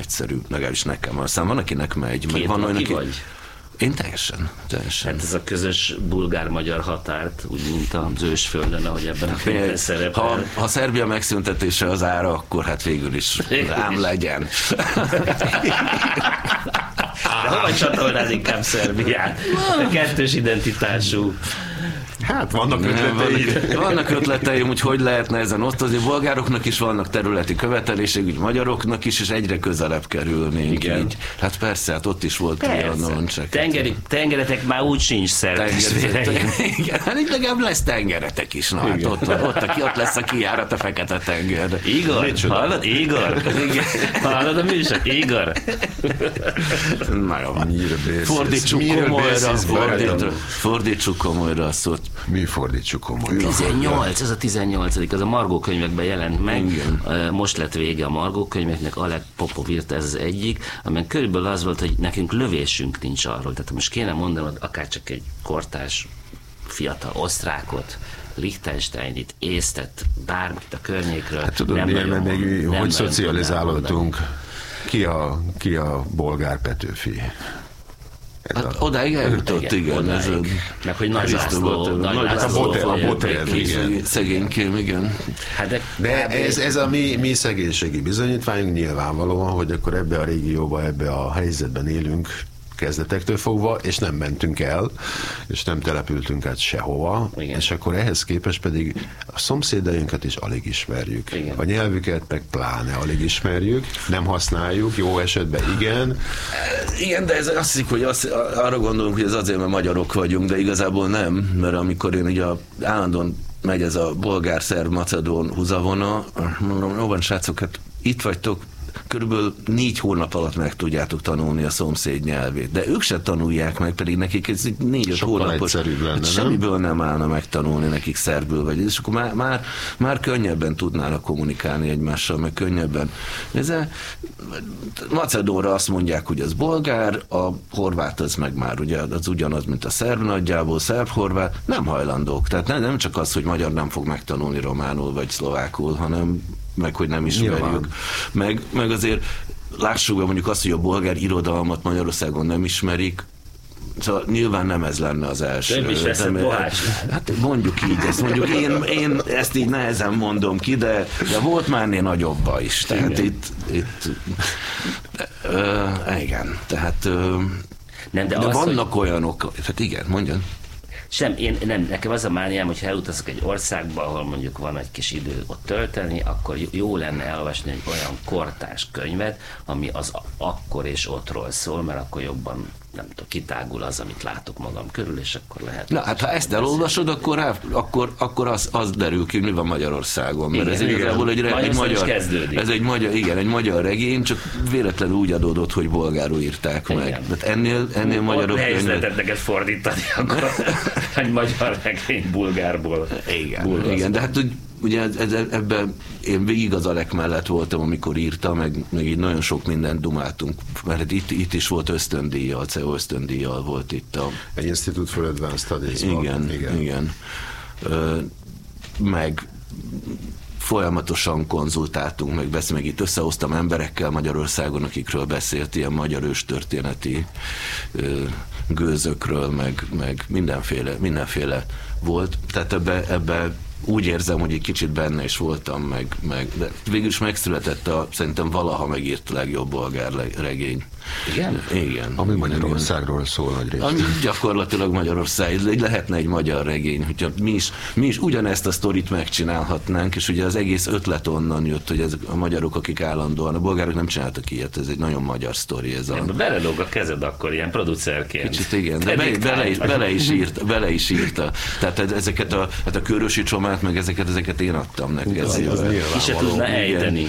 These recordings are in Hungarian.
egyszerű, legalábbis nekem. Aztán van, akinek megy. Meg van olyan, vagy? Én teljesen. Hát ez a közös bulgár-magyar határt, úgy mint az ősföldön, ahogy ebben a könyvben szerepel. Ha Szerbia megszüntetése az ára, akkor hát végül is ám legyen. De hova csatolnád inkább Szerbiát? A kettős identitású. Hát vannak ötleteim. Vannak ötleteim, hogy lehetne ezen osztozni. Bolgároknak is vannak területi követelések, úgy magyaroknak is, és egyre közelebb kerülnénk. Igen. Így. Hát persze, hát ott is volt Trianon. Tengeretek már úgy sincs szerveszvéreim. Igen, hát így legalább lesz tengeretek is. Na, hát ott lesz a kijárat a Fekete-tengerre. Igor, hallod? Igor? Hallod a műsor? Igor? Fordítsuk komolyra a szót. Mi fordítsuk komolyra? 18, ez a 18. az a Margó könyvekben jelent meg. Igen. Most lett vége a Margó könyveknek, Oleg Popov írta, ez az egyik, amiben körülbelül az volt, hogy nekünk lövésünk nincs arról. Tehát most kéne mondanod akár csak egy kortárs fiatal osztrákot, Liechtensteinit, Észtet, bármit a környékről. Hát tudod, még hogy szocializálódtunk? Ki a bolgár Petőfi? Hát odáig eljutott, igen. Meg hogy Nagy László. A Botrev, igen. Szegénykém, igen. De ez a mi szegénységi bizonyítványunk nyilvánvalóan, hogy akkor ebbe a régióba, ebbe a helyzetben élünk kezdetektől fogva, és nem mentünk el, és nem települtünk át sehova, igen. És akkor ehhez képest pedig a szomszédainkat is alig ismerjük. Igen. A nyelvüket meg pláne alig ismerjük, nem használjuk, jó esetben igen. Igen, de ez azt hiszik, hogy arra gondolunk, hogy ez azért, mert magyarok vagyunk, de igazából nem, mert amikor én ugye állandóan megy ez a bolgár-szerb-macedón húzavona, mondom, jó van, srácok, hát itt vagytok, körülbelül 4 hónap alatt meg tudjátok tanulni a szomszéd nyelvét. De ők se tanulják meg, pedig nekik ez 4-5 hónapos. Lenne, semmiből nem állna megtanulni nekik szerbül, vagy és akkor már könnyebben tudnának kommunikálni egymással, meg könnyebben. Macedónra azt mondják, hogy az bolgár, a horvát az meg már ugye az ugyanaz, mint a szerb nagyjából, szerb-horvát, nem hajlandók. Tehát nem csak az, hogy magyar nem fog megtanulni románul vagy szlovákul, hanem meg hogy nem ismerjük. Meg azért lássuk be mondjuk azt, hogy a bolgár irodalmat Magyarországon nem ismerik, szóval nyilván nem ez lenne az első. Nem is veszed hát mondjuk így, én ezt így nehezen mondom ki, de volt már ennél nagyobba is. Tehát itt igen, tehát de vannak olyanok, tehát igen, mondjon. Nekem az a mániám, hogyha elutazok egy országba, ahol mondjuk van egy kis idő ott tölteni, akkor jó lenne elolvasni egy olyan kortárs könyvet, ami az akkor és ottról szól, mert akkor jobban nem tudom, kitágul az, amit látok magam körül, és akkor lehet... Na, hát ha ezt elolvasod, akkor az derül ki, hogy mi van Magyarországon. Mert ez igazából egy magyar regény, csak véletlenül úgy adódott, hogy bolgárul írták meg. Tehát ennél magyarok... Nehéz neked fordítani, akkor egy magyar regény bulgárból. Igen, de hát ugye ebben én végig az Alek mellett voltam, amikor írtam, meg így nagyon sok mindent dumáltunk, mert itt is volt ösztöndíjjal, CEO ösztöndíjjal volt itt a... Egy Institute for Advanced Studies. Igen. Meg folyamatosan konzultáltunk, meg itt összehoztam emberekkel Magyarországon, akikről beszélt, ilyen magyar őstörténeti gőzökről, meg mindenféle volt. Tehát ebbe úgy érzem, hogy egy kicsit benne is voltam, de végül is megszületett szerintem valaha megírt legjobb bolgár regény. Igen. Ami Magyarországról szól nagy részt. Ami gyakorlatilag Magyarország, lehetne egy magyar regény, hogyha mi is ugyanezt a sztorit megcsinálhatnánk, és ugye az egész ötlet onnan jött, hogy ezek a magyarok, akik állandóan, a bolgárok nem csináltak ilyet, ez egy nagyon magyar sztori. Belelóg a kezed akkor ilyen producerként. Kicsit igen, de bele is írta. Tehát ezeket a Körösi Csomát, meg ezeket én adtam neki. Ki se tudna ejteni.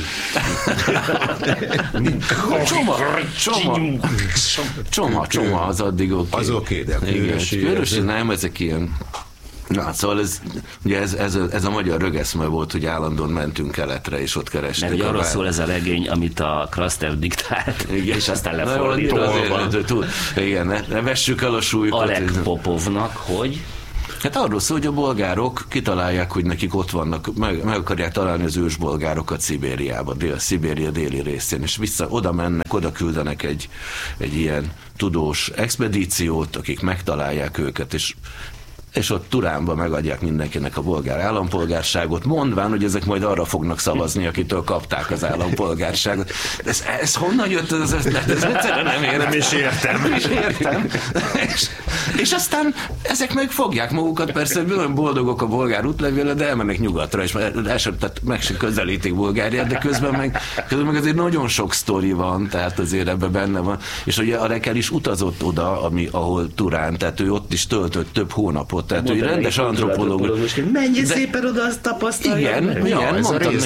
Csoma az addig oké. Az oké, de Körösi nem, ezek ilyen... Na, szóval ez a magyar rögeszme volt, hogy állandóan mentünk keletre, és ott kerestük. Mert arról szól ez a regény, amit a Krastev diktált, és aztán lefordítva. Igen, ne vessük el a súlyukat. Oleg Popovnak, hogy... Hát arról szól, hogy a bolgárok kitalálják, hogy nekik ott vannak, meg akarják találni az ősbolgárokat Szibériában, Szibéria déli részén, és oda mennek, oda küldenek egy ilyen tudós expedíciót, akik megtalálják őket, és ott Turánban megadják mindenkinek a bolgár állampolgárságot, mondván, hogy ezek majd arra fognak szavazni, akitől kapták az állampolgárságot. Ez honnan jött ez ötlet? Ez egyszerűen nem értem. Nem is értem. És aztán ezek meg fogják magukat, persze, hogy nagyon boldogok a bolgár útlevéle, de elmennek nyugatra, és meg se közelítik Bulgáriát, de közben meg azért nagyon sok sztori van, tehát azért ebben benne van. És ugye a Rekel is utazott oda, ahol Turán, tehát ő ott is töltött több hónapot. Tehát ő rendes antropológus. Menj szépen oda, azt tapasztalja. Igen,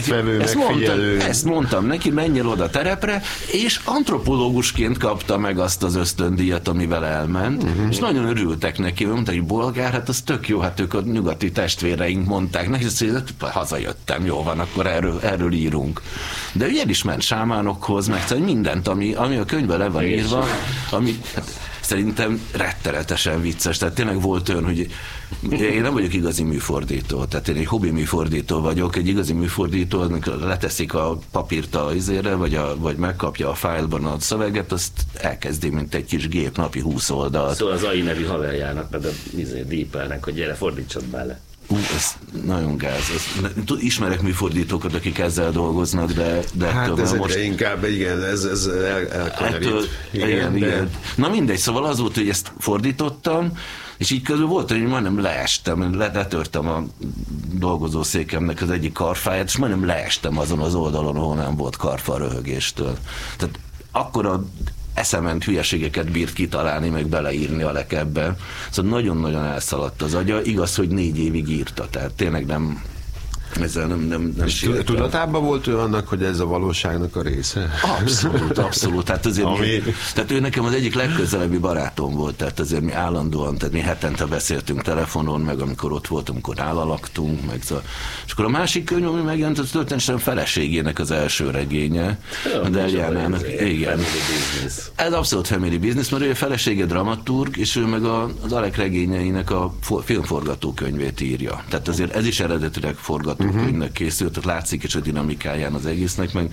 ezt mondtam neki, menjél oda terepre, és antropológusként kapta meg azt az ösztöndíjat, amivel elment, és nagyon örültek neki, mondta, hogy bolgár, hát az tök jó, hát ők a nyugati testvéreink mondták neki, hogy hazajöttem, jó van, akkor erről írunk. De ő el is ment sámánokhoz, meg mindent, ami a könyvben le van írva, ami... Szerintem rettenetesen vicces. Tehát tényleg volt olyan, hogy én nem vagyok igazi műfordító, tehát én egy hobbi műfordító vagyok, egy igazi műfordító, amikor leteszik a papírt a izére, vagy megkapja a fájlban a szöveget, azt elkezdi, mint egy kis gép, napi 20 oldalt. Szóval az AI nevű haverjának, meg dípelnek, hogy gyere, fordítsad bele. Ez nagyon gáz. Ismerek műfordítókat, akik ezzel dolgoznak, de hát ezekre most... inkább, igen, ez elkanyarít. Igen. Na mindegy, szóval az volt, hogy ezt fordítottam, és így közül volt, hogy majdnem leestem, letörtem a dolgozószékemnek az egyik karfáját, és majdnem leestem azon az oldalon, ahol nem volt karfa a röhögéstől. Tehát akkor a eszement hülyeségeket bírt kitalálni, meg beleírni a Lekebbe. Szóval nagyon-nagyon elszaladt az agya. Igaz, hogy 4 évig írta, tehát tényleg nem ezzel nem tudatában volt ő annak, hogy ez a valóságnak a része? Abszolút. Tehát azért tehát ő nekem az egyik legközelebbi barátom volt, tehát azért mi állandóan, tehát mi hetente beszéltünk telefonon, meg amikor ott voltunk, amikor nála laktunk, meg szóval. És akkor a másik könyv, ami megjelent, az történetesen feleségének az első regénye, a Deljánának. Igen. Ez abszolút family business, mert ő a felesége dramaturg, és ő meg az Alek regényeinek a filmforgatókönyvét írja. Tehát azért ez is eredetileg forgatókönyvnek készült, tehát látszik is a dinamikáján az egésznek, meg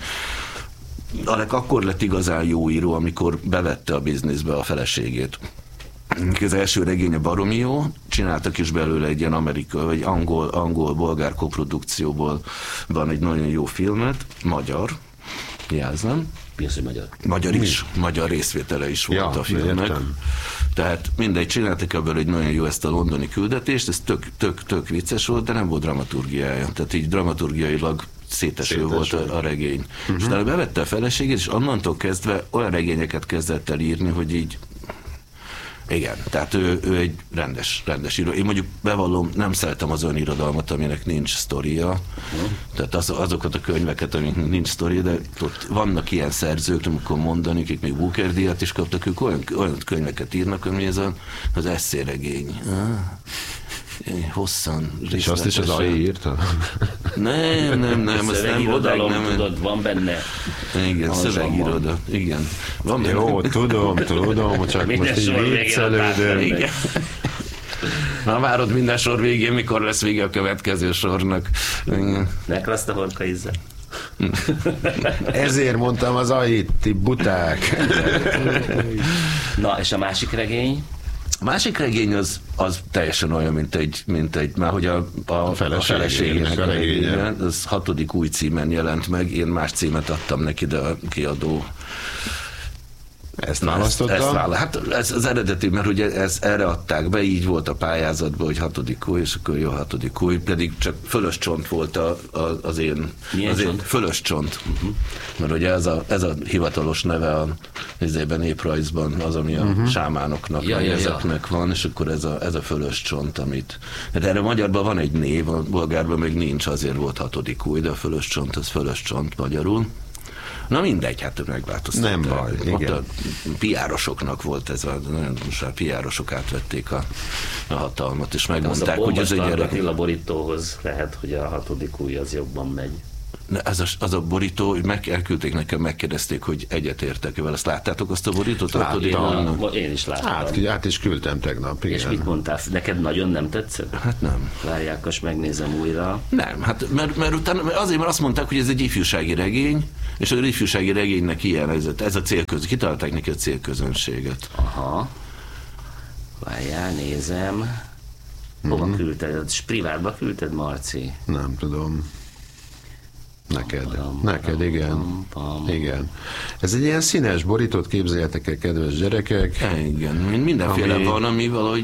Alek akkor lett igazán jó író, amikor bevette a bizniszbe a feleségét. Az első regénye baromi jó, csináltak is belőle egy ilyen amerikai, vagy angol-bolgár koprodukcióból van egy nagyon jó filmet, magyar, jelzem. Mi az, hogy magyar? Magyar is, magyar részvétele is volt a filmnek. Értem. Tehát mindegy, csináltak ebből egy nagyon jó ezt a londoni küldetést, ez tök vicces volt, de nem volt dramaturgiája. Tehát így dramaturgiailag széteső volt a regény. És utána bevette a feleségét, és onnantól kezdve olyan regényeket kezdett el írni, hogy így igen, tehát ő egy rendes író. Én mondjuk bevallom, nem szeretem az önirodalmat, aminek nincs sztoria. Tehát azokat a könyveket, amiknek nincs sztoria, de ott vannak ilyen szerzők, amikor mondani, akik még Booker-díjat is kaptak, ők olyan könyveket írnak, ami ez az esszéregény. Hosszan. És azt is az AI írta? Nem. Szövegirodalom, tudod, van benne. Igen, szövegiroda. Igen. Van benne. Jó, tudom, csak most így viccelődöm. Na, várod minden sor végén, mikor lesz vége a következő sornak. Neklaszt a horka ízzel. Ezért mondtam az AI-t, ti buták. Na, és a másik regény? A másik regény az teljesen olyan, mint egy már hogy a feleségének a regénye, az 6. új címen jelent meg, én más címet adtam neki, de a kiadó ezt választottam? Hát ez az eredeti, mert ugye erre adták be, így volt a pályázatban, hogy 6. új, és akkor jó 6. új, pedig csak fölös csont volt az én... Milyen csont? Fölös csont. Mert ugye ez a hivatalos neve a néprajzban, az, ami a sámánoknak, ezeknek van, és akkor ez a fölös csont, amit... Hát erre magyarban van egy név, a bolgárban még nincs, azért volt 6. új, de a fölös csont, az fölös csont magyarul. Na mindegy, hát megváltoztatták. Nem baj, ott igen. A PR-osoknak volt ez, most már PR-osok átvették a hatalmat, és megmondták, hogy ez egy gyerek. Attila borítóhoz lehet, hogy a 6. új az jobban megy. az a borító, elküldték nekem, megkérdezték, hogy egyetértek-e vele. Azt láttátok azt a borítót? Én is láttam. Át is küldtem tegnap. Igen. És mit mondtál? Neked nagyon nem tetszett? Hát nem. Várják, most megnézem újra. Nem, hát mert utána azért, mert azt mondták, hogy ez egy ifjúsági regény, és az ifjúsági regénynek ilyen ez a célközönség. Kitalálták neki a célközönséget. Aha. Várjál, nézem. Hova küldted? Privátba küldted, Marci? Nem tudom. Neked, igen. Igen. Ez egy ilyen színes borítót, képzeljetek el, kedves gyerekek. Igen, mindenféle van, ami valahogy...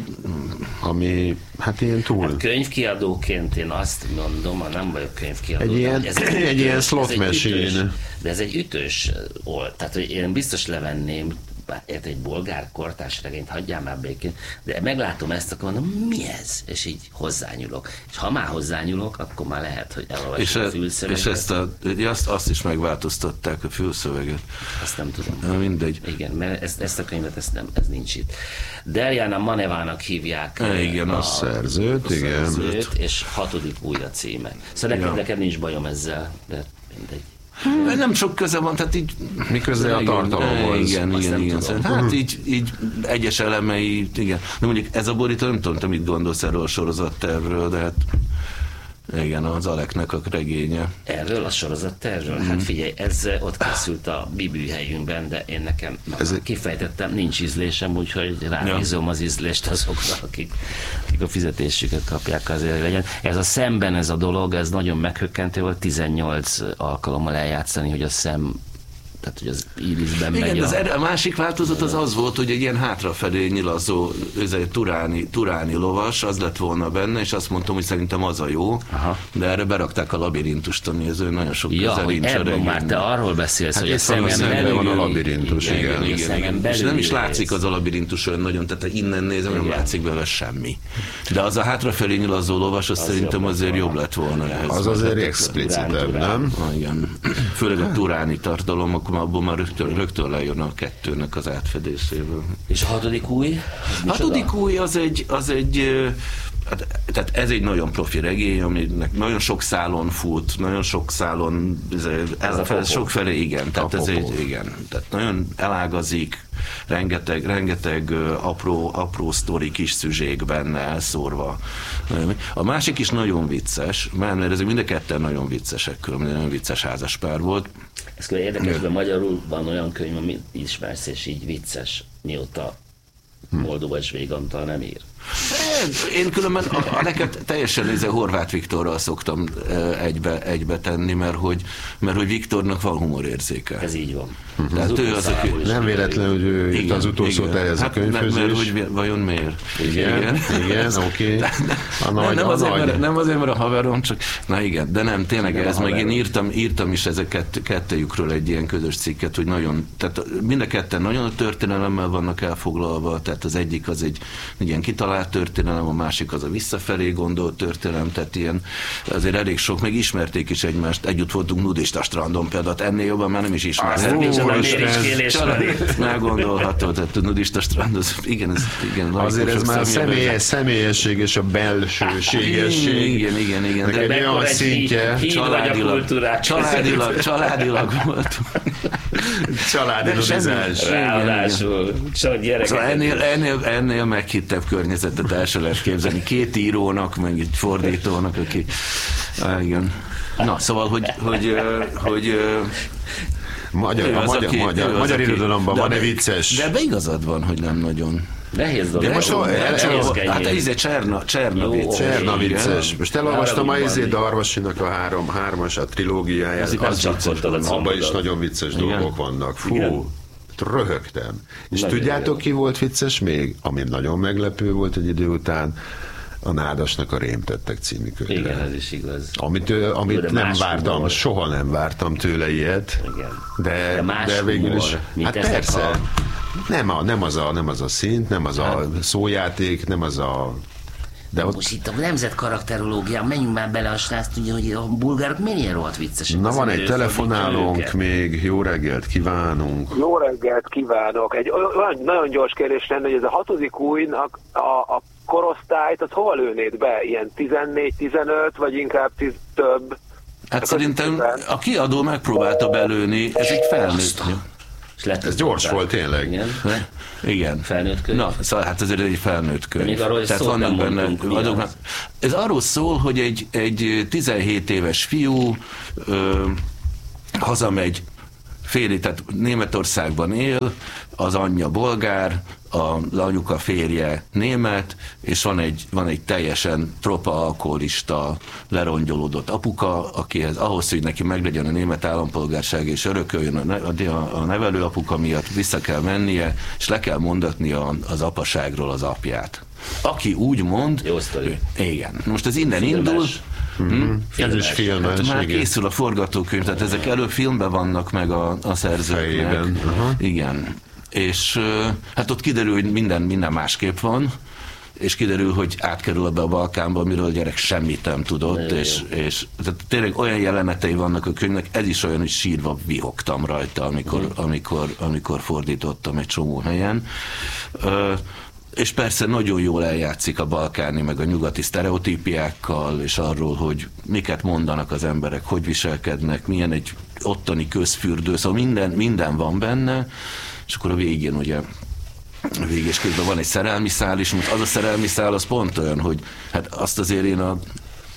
Ami, hát ilyen túl... Hát könyvkiadóként én azt mondom, ha nem vagyok könyvkiadó. Egy ilyen slot machine. De ez egy ütős old, tehát hogy én biztos levenném egy bolgár kortárs regényt, hagyjál már békén, de meglátom ezt, akkor mondom, mi ez? És így hozzányúlok. És ha már hozzányúlok, akkor már lehet, hogy elolvasom a fülszöveget. És azt is megváltoztatták, a fülszöveget. Azt nem tudom. Na, mindegy. Igen, mert ezt a könyvet, ez nincs itt. Derjana Manevának hívják. Igen, a szerzőt, igen. És 6. új a címe. Szóval nekem nincs bajom ezzel, de mindegy. Nem sok köze van, tehát így... Mi köze a tartalomhoz? Igen. Hát így egyes elemei, igen. De mondjuk ez a borító, nem tudom, te mit gondolsz erről a sorozattervről, de hát igen, az Aleknek a regénye. Erről a sorozattervről? Hát figyelj, ez ott készült a bibűhelyünkben, de én nekem kifejtettem, nincs ízlésem, úgyhogy rábízom az ízlést azokra, akik a fizetésüket kapják azért, hogy legyen. Ez a szemben ez a dolog, ez nagyon meghökkentő volt, 18 alkalommal eljátszani, hogy a szem, tehát hogy az írisben megy. Igen, a másik változat az volt, hogy egy ilyen hátrafelé nyilazó turáni lovas, az lett volna benne, és azt mondtam, hogy szerintem az a jó, de erre berakták a labirintust, ami ez nagyon sok közel nincs a regényben. Már te arról beszélsz, hogy a szemen belül van a labirintus, igen. És nem is látszik az a labirintus olyan nagyon, tehát ha innen nézem, nem látszik belőle semmi. De az a hátrafelé nyilazó lovas, az szerintem azért jobb lett volna ehhez. Az azért explicitebb, nem? Igen. Főleg a turáni tartalom, abból már rögtön lejön a kettőnek az átfedéséből. És a 6. új? A 6. új az egy tehát ez egy nagyon profi regény, aminek nagyon sok szálon fut, nagyon sok szálon sokfelé, igen. Tehát ez igen. Tehát nagyon elágazik, rengeteg apró sztori, kis szüzsék benne elszórva. A másik is nagyon vicces, mert ezek mind a ketten nagyon viccesek, különben nagyon vicces házaspár volt. Ez külön érdekes, mert magyarul van olyan könyv, amit ismersz, és így vicces, mióta Moldovas Végantal nem ír. Én különben neked teljesen Horváth Viktorral szoktam egybe tenni, mert hogy Viktornak van humorérzéke. Ez így van. Tehát ő az, aki... Nem véletlenül, hogy ő itt az utolsó terjez a könyvfőzés. Mert hogy vajon miért? Igen, oké. Nem azért, mert a haverom, csak... Na igen, de nem, tényleg ez meg én írtam is ezeket kettejükről egy ilyen közös cikket, hogy nagyon, tehát mind a ketten nagyon a történelemmel vannak elfoglalva, tehát az egyik az egy ilyen kitalált történelem, a másik az a visszafelé gondolt történelem, tehát ilyen azért elég sok, meg ismerték is egymást, együtt voltunk nudista strandon például, ennél jobban már nem is ismerték. Meggondolható, tehát a nudista strand, igen. Azért ez már személyesség és a belsőségesség. Igen. De olyan szintje. Családilag volt. Családi nudizás. Ráadásul. Szóval ennél meghittebb környezetet el se lehet képzelni. 2 írónak, meg egy fordítónak, aki... igen. Na, szóval, hogy magyar irodalomban van-e vicces? De ebben igazad van, hogy nem nagyon. Nehéz dolog. De most hát ez Cserna vicces. Most elolvastam a Darvasinak a 3-as a trilógiáját. Abban is nagyon vicces dolgok vannak. Fú, röhögtem. És tudjátok, ki volt vicces még? Ami nagyon meglepő volt egy idő után, a Nádasnak a Rémtettek című könyve. Igen, ez is igaz. Amit nem vártam, humor. Soha nem vártam tőle ilyet. Igen. De végül is. Hát persze. Nem az a szint, nem az a szójáték, nem az a... De most itt a nemzet karakterológia, menjünk már bele, a srác tudja, hogy a bulgárok mennyire rohadt viccesek. Na van egy telefonálónk még, jó reggelt kívánunk. Jó reggelt kívánok. Egy nagyon gyors kérdés lenne, hogy ez a 6. újnak a korosztályt, az hova lőnéd be? Ilyen 14-15, vagy inkább több? Hát szerintem a kiadó megpróbálta belőni, ez egy felnőtt. Ez gyors volt tényleg. Igen. Felnőtt könyv. Na, szóval hát ezért egy felnőtt könyv. De még arról, tehát vannak benne adók. Ez arról szól, hogy egy 17 éves fiú hazamegy tehát Németországban él, az anyja bolgár, az anyuka férje német, és van egy teljesen tropa alkoholista, lerongyolódott apuka, akihez ahhoz, hogy neki meglegyen a német állampolgárság és örököljön a nevelőapuka miatt, vissza kell mennie, és le kell mondatnia az apaságról az apját. Aki úgy mond... Jó sztori. Igen. Most ez innen indul... Ez is filmes. Hát már készül a forgatókönyv, tehát ezek előbb filmben vannak meg a szerzőknek. Igen. És hát ott kiderül, hogy minden másképp van, és kiderül, hogy átkerül be a Balkánba, amiről a gyerek semmit nem tudott, és tehát tényleg olyan jelenetei vannak a könyvnek, ez is olyan, hogy sírva vihogtam rajta, amikor fordítottam egy csomó helyen. És persze nagyon jól eljátszik a balkáni, meg a nyugati sztereotípiákkal, és arról, hogy miket mondanak az emberek, hogy viselkednek, milyen egy ottani közfürdő, szóval minden van benne, és akkor a végén ugye végés közben van egy szerelmi szál, és most az a szerelmi szál az pont olyan, hogy hát azt azért én a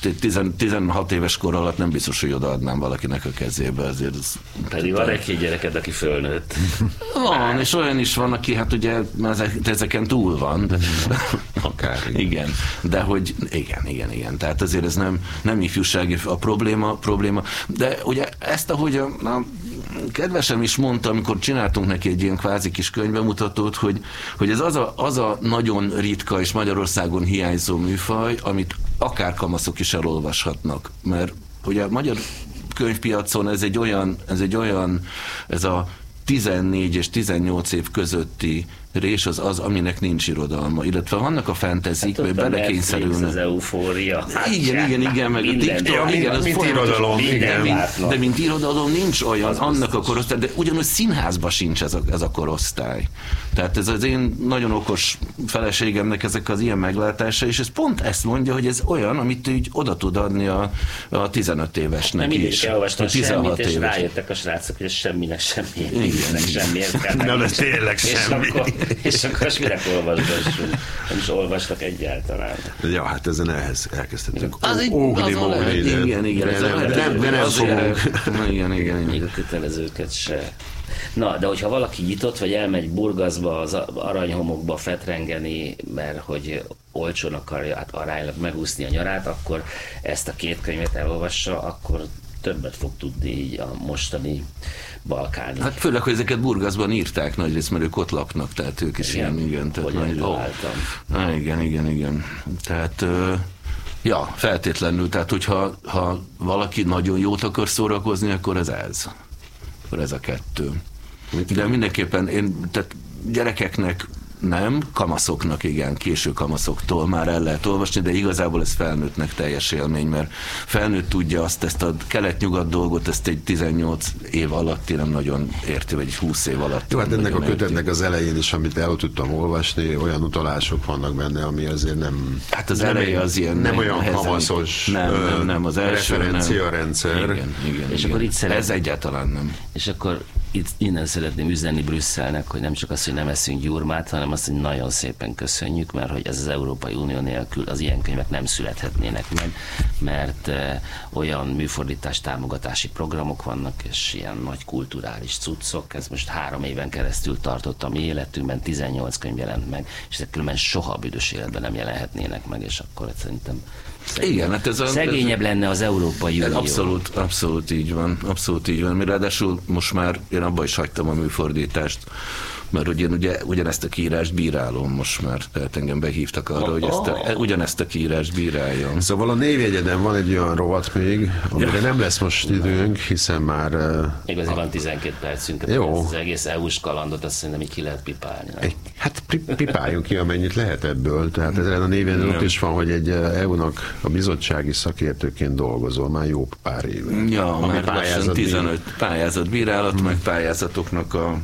16 éves kor alatt nem biztos, hogy odaadnám valakinek a kezébe, azért pedig van egy-két gyereked, aki fölnőtt. Van, és olyan is van, aki hát ugye ezeken túl van. De, akár. Igen, de hogy igen. Tehát azért ez nem ifjúsági a probléma. De ugye ezt, ahogy a kedvesem is mondta, amikor csináltunk neki egy ilyen kvázi kis könyvbemutatót, hogy ez az a nagyon ritka és Magyarországon hiányzó műfaj, amit akár kamaszok is elolvashatnak. Mert ugye a magyar könyvpiacon ez a 14 és 18 év közötti rés az, aminek nincs irodalma. Illetve vannak a fantasy-k, vagy belekényszerülnek. Az eufória. Igen, meg minden, a TikTok, igen, az mint irodalom, de mint irodalom nincs olyan annak a korosztály, de ugyanúgy színházban sincs ez a korosztály. Tehát ez az én nagyon okos feleségemnek ezek az ilyen meglátása, és ez pont ezt mondja, hogy ez olyan, amit így oda tud adni a 15 évesnek nem is. Nem elolvastam semmit, és rájöttek a srácok, hogy ez semminek semmi értelme. Nem, ez tényleg semmi. És akkor mire olvasgassunk? Nem is olvastak egyáltalán. Ja, hát ezen elkezdhetünk. Igen. De nem fogunk. Igen. Még a kötelezőket se. Na, de hogyha valaki nyitott, vagy elmegy Burgaszba, az aranyhomokba fetrengeni, mert hogy olcsón akarja aránylag megúszni a nyarát, akkor ezt a két könyvet elolvassa, akkor többet fog tudni így a mostani balkáni. Hát főleg, hogy ezeket Burgaszban írták nagyrészt, mert ők ott laknak, tehát ők is igen. Tehát igen. Tehát, feltétlenül, tehát hogyha valaki nagyon jót akar szórakozni, akkor ez. Akkor ez a kettő. De mindenképpen tehát gyerekeknek nem, kamaszoknak igen, késő kamaszoktól már el lehet olvasni, de igazából ez felnőttnek teljes élmény, mert felnőtt tudja ezt a kelet-nyugat dolgot, ezt egy 18 év alatt nem nagyon érti, vagy 20 év alatt. Jó, hát ennek a kötetnek az elején is, amit el tudtam olvasni, olyan utalások vannak benne, ami azért nem... Hát az eleje az ilyen... Nem olyan kamaszos nem, az első referenciarendszer. Igen. És akkor itt ez egyáltalán nem. És akkor innen szeretném üzenni Brüsszelnek, hogy nem csak az, hogy nem eszünk gyurmát, hanem azt, hogy nagyon szépen köszönjük, mert hogy ez az Európai Unió nélkül az ilyen könyvek nem születhetnének meg, mert olyan műfordítás támogatási programok vannak, és ilyen nagy kulturális cuccok. Ez most 3 éven keresztül tartott a mi életünkben, 18 könyv jelent meg, és ezek különben soha a büdös életben nem jelenhetnének meg, és akkor szerintem igen, hát szegényebb lenne az Európai Unió. Abszolút így van. Mi ráadásul most már én abba is hagytam a műfordítást, mert hogy én ugyanezt a kiírást bírálom most már, tehát engem behívtak arra, hogy ugyanezt a kiírást bíráljam. Szóval a névjegyeden van egy olyan rovat még, amire nem lesz most időnk, hiszen már... Még azért van 12 percünk, jó. Az egész EU-s kalandot azt szerintem így ki lehet pipálni. Hát pipáljunk ki, amennyit lehet ebből. Tehát ezen a névjegyeden ott is van, hogy egy EU-nak a bizottsági szakértőként dolgozol már jó pár éve. Ja, már 15 pályázatbírálat, meg pályázatoknak a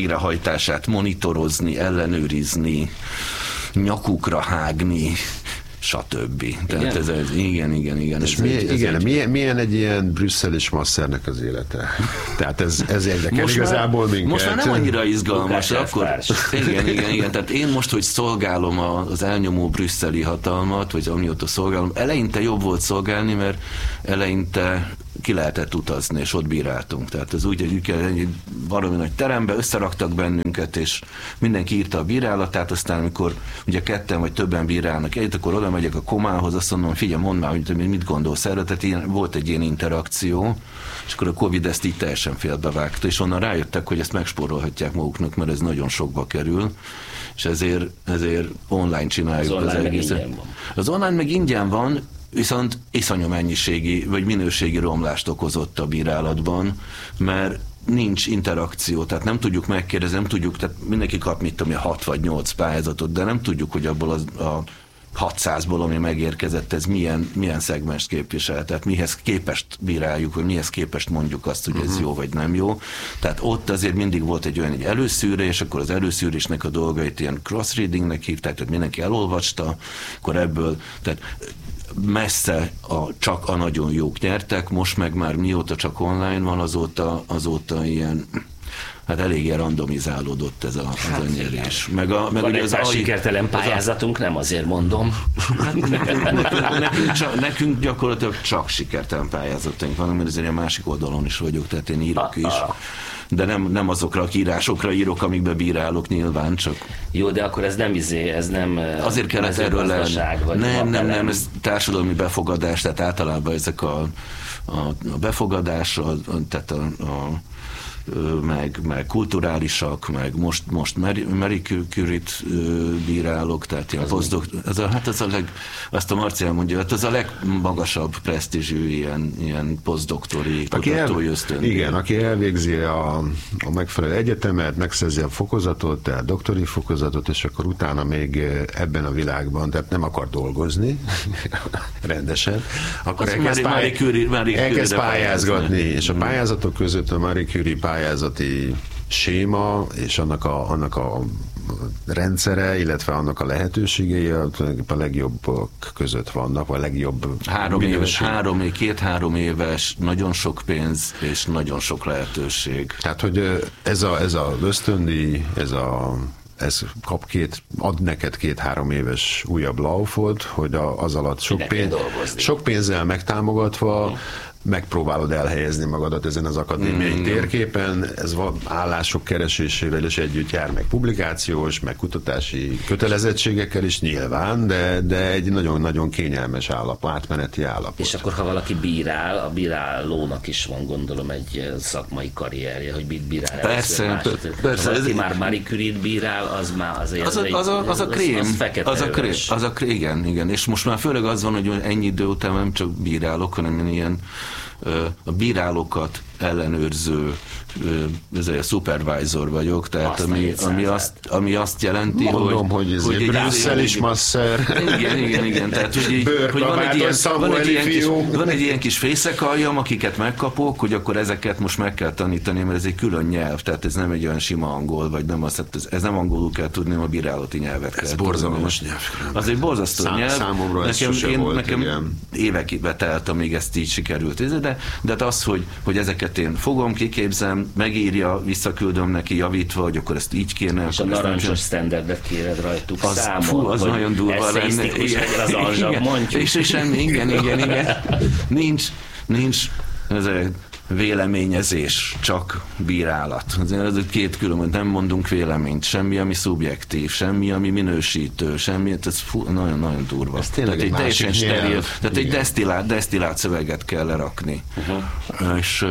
végrehajtását monitorozni, ellenőrizni, nyakukra hágni, stb. Tehát igen. És milyen egy ilyen brüsszelis masszernek az élete? Tehát ez érdekel igazából minket. Most már nem annyira izgalmas, akkor igen. Tehát én most, hogy szolgálom az elnyomó brüsszeli hatalmat, vagy amióta szolgálom, eleinte jobb volt szolgálni, mert eleinte ki lehetett utazni, és ott bíráltunk. Tehát ez úgy, hogy egy valami nagy terembe összeraktak bennünket, és mindenki írta a bírálatát, aztán amikor ugye ketten vagy többen bírálnak egyet, akkor oda megyek a komához, azt mondom, figyelj, mondd már, hogy mit gondolsz erről. Tehát volt egy ilyen interakció, és akkor a Covid ezt így teljesen félbevágta, és onnan rájöttek, hogy ezt megspórolhatják maguknak, mert ez nagyon sokba kerül, és ezért online csináljuk az egészet. Az online meg ingyen van, viszont iszonyú mennyiségi vagy minőségi romlást okozott a bírálatban, mert nincs interakció, tehát nem tudjuk megkérdezni, nem tudjuk, tehát mindenki kap 6 vagy 8 pályázatot, de nem tudjuk, hogy abból a 600-ból, ami megérkezett, ez milyen szegmest képvisel, tehát mihez képest bíráljuk, vagy mihez képest mondjuk azt, hogy ez jó vagy nem jó. Tehát ott azért mindig volt egy olyan előszűrés, akkor az előszűrésnek a dolgait ilyen cross-readingnek hívták, tehát mindenki elolvasta, akkor ebből, tehát messze csak a nagyon jók nyertek, most meg már mióta csak online van, azóta ilyen, hát eléggé randomizálódott ez a nyerés. Meg ugye az sikertelen pályázatunk, nem azért mondom. Nekünk gyakorlatilag csak sikertelen pályázataink vannak, mert azért a másik oldalon is vagyok, tehát én írok is. De nem azokra a írásokra írok, amikbe bírálok nyilván, csak... Jó, de akkor ez nem azért kellett erről nem, ez társadalmi befogadás, tehát általában ezek a befogadás, tehát meg kulturálisak, meg most Marie Curie-t bírálok, tehát ilyen azt a Marcián mondja, hát az a legmagasabb presztízsű ilyen posztdoktori kutatói ösztöndíj. Igen, aki elvégzi a megfelelő egyetemet, megszerzi a fokozatot, tehát doktori fokozatot, és akkor utána még ebben a világban, tehát nem akar dolgozni rendesen, akkor elkezd pályázgatni, és a pályázatok között a Marie Curie pályázati séma és annak a rendszere, illetve annak a lehetőségei a legjobbak között vannak, vagy a legjobb 2-3 éves, nagyon sok pénz és nagyon sok lehetőség. Tehát, hogy ez a ösztöndíj, ez ad neked 2-3 éves újabb laufot, hogy az alatt sok pénzzel megtámogatva megpróbálod elhelyezni magadat ezen az akadémiai térképen, ez állások keresésével is együtt jár, meg publikációs, meg kutatási kötelezettségekkel is nyilván, de egy nagyon-nagyon kényelmes átmeneti állapot. És akkor, ha valaki bírál, a bírálónak is van, gondolom, egy szakmai karrierje, hogy mit bírál. Persze. Ha valaki már Marie Curie-t bírál, az már azért az a krém. Az fekete igen. És most már főleg az van, hogy ennyi idő után nem csak bírálok, hanem ilyen a bírálókat ellenőrző supervisor vagyok, tehát ami azt jelenti, hogy ez egy brüsszelis masszer. Igen, tehát hogy van egy ilyen kis fészekalljam, akiket megkapok, hogy akkor ezeket most meg kell tanítani, mert ez egy külön nyelv, tehát ez nem egy olyan sima angol, vagy nem ez nem angolul kell tudni, hanem a bírálati nyelvet kell. Ez borzalmas nyelv. Az egy borzasztó nyelv. Számomra ez sose volt. Nekem évekbe telt, amíg ezt így sikerült. De az, hogy ezeket én fogom, kiképzem, megírja, visszaküldöm neki javítva, hogy akkor ezt így kéne. És a narancsos standardet kéred rajtuk számol. Az nagyon durva lenne. Az alzsab, mondjuk. És semmi, igen. Nincs ez a véleményezés, csak bírálat. Ez két külön, nem mondunk véleményt, semmi, ami szubjektív, semmi, ami minősítő, semmi, ez nagyon durva. Ez tényleg egy teljesen steril, tehát egy desztillált szöveget kell lerakni. És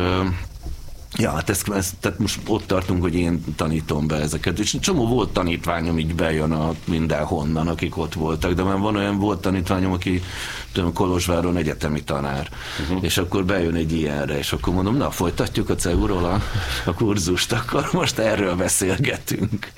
tehát most ott tartunk, hogy én tanítom be ezeket, és csomó volt tanítványom, így bejön mindenhonnan, akik ott voltak, de már volt tanítványom, aki Kolozsváron egyetemi tanár, és akkor bejön egy ilyenre, és akkor mondom, na, folytatjuk a CEU-ról a kurzust, akkor most erről beszélgetünk.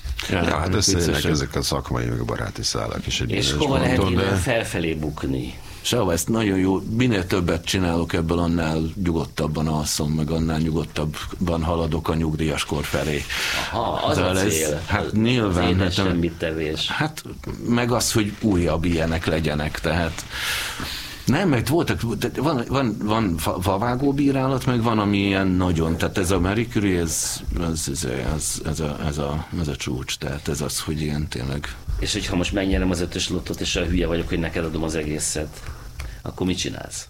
Hát összejönnek ezek a szakmai, meg a baráti szálak is. És hova lehet innen felfelé bukni? Sehova, ezt nagyon jó, minél többet csinálok ebből, annál nyugodtabban alszom, meg annál nyugodtabban haladok a nyugdíjas kor felé. Aha, az a cél. Hát nyilván. Az semmit tevés. Hát meg az, hogy újabb ilyenek legyenek, tehát nem, mert voltak, van favágó bírálat, meg van, ami ilyen nagyon, tehát ez a Marie Curie, ez a csúcs, tehát ez az, hogy ilyen tényleg. És hogyha most megnyerem az 5-ös lottót, és a hülye vagyok, hogy neked adom az egészet, akkor mit csinálsz?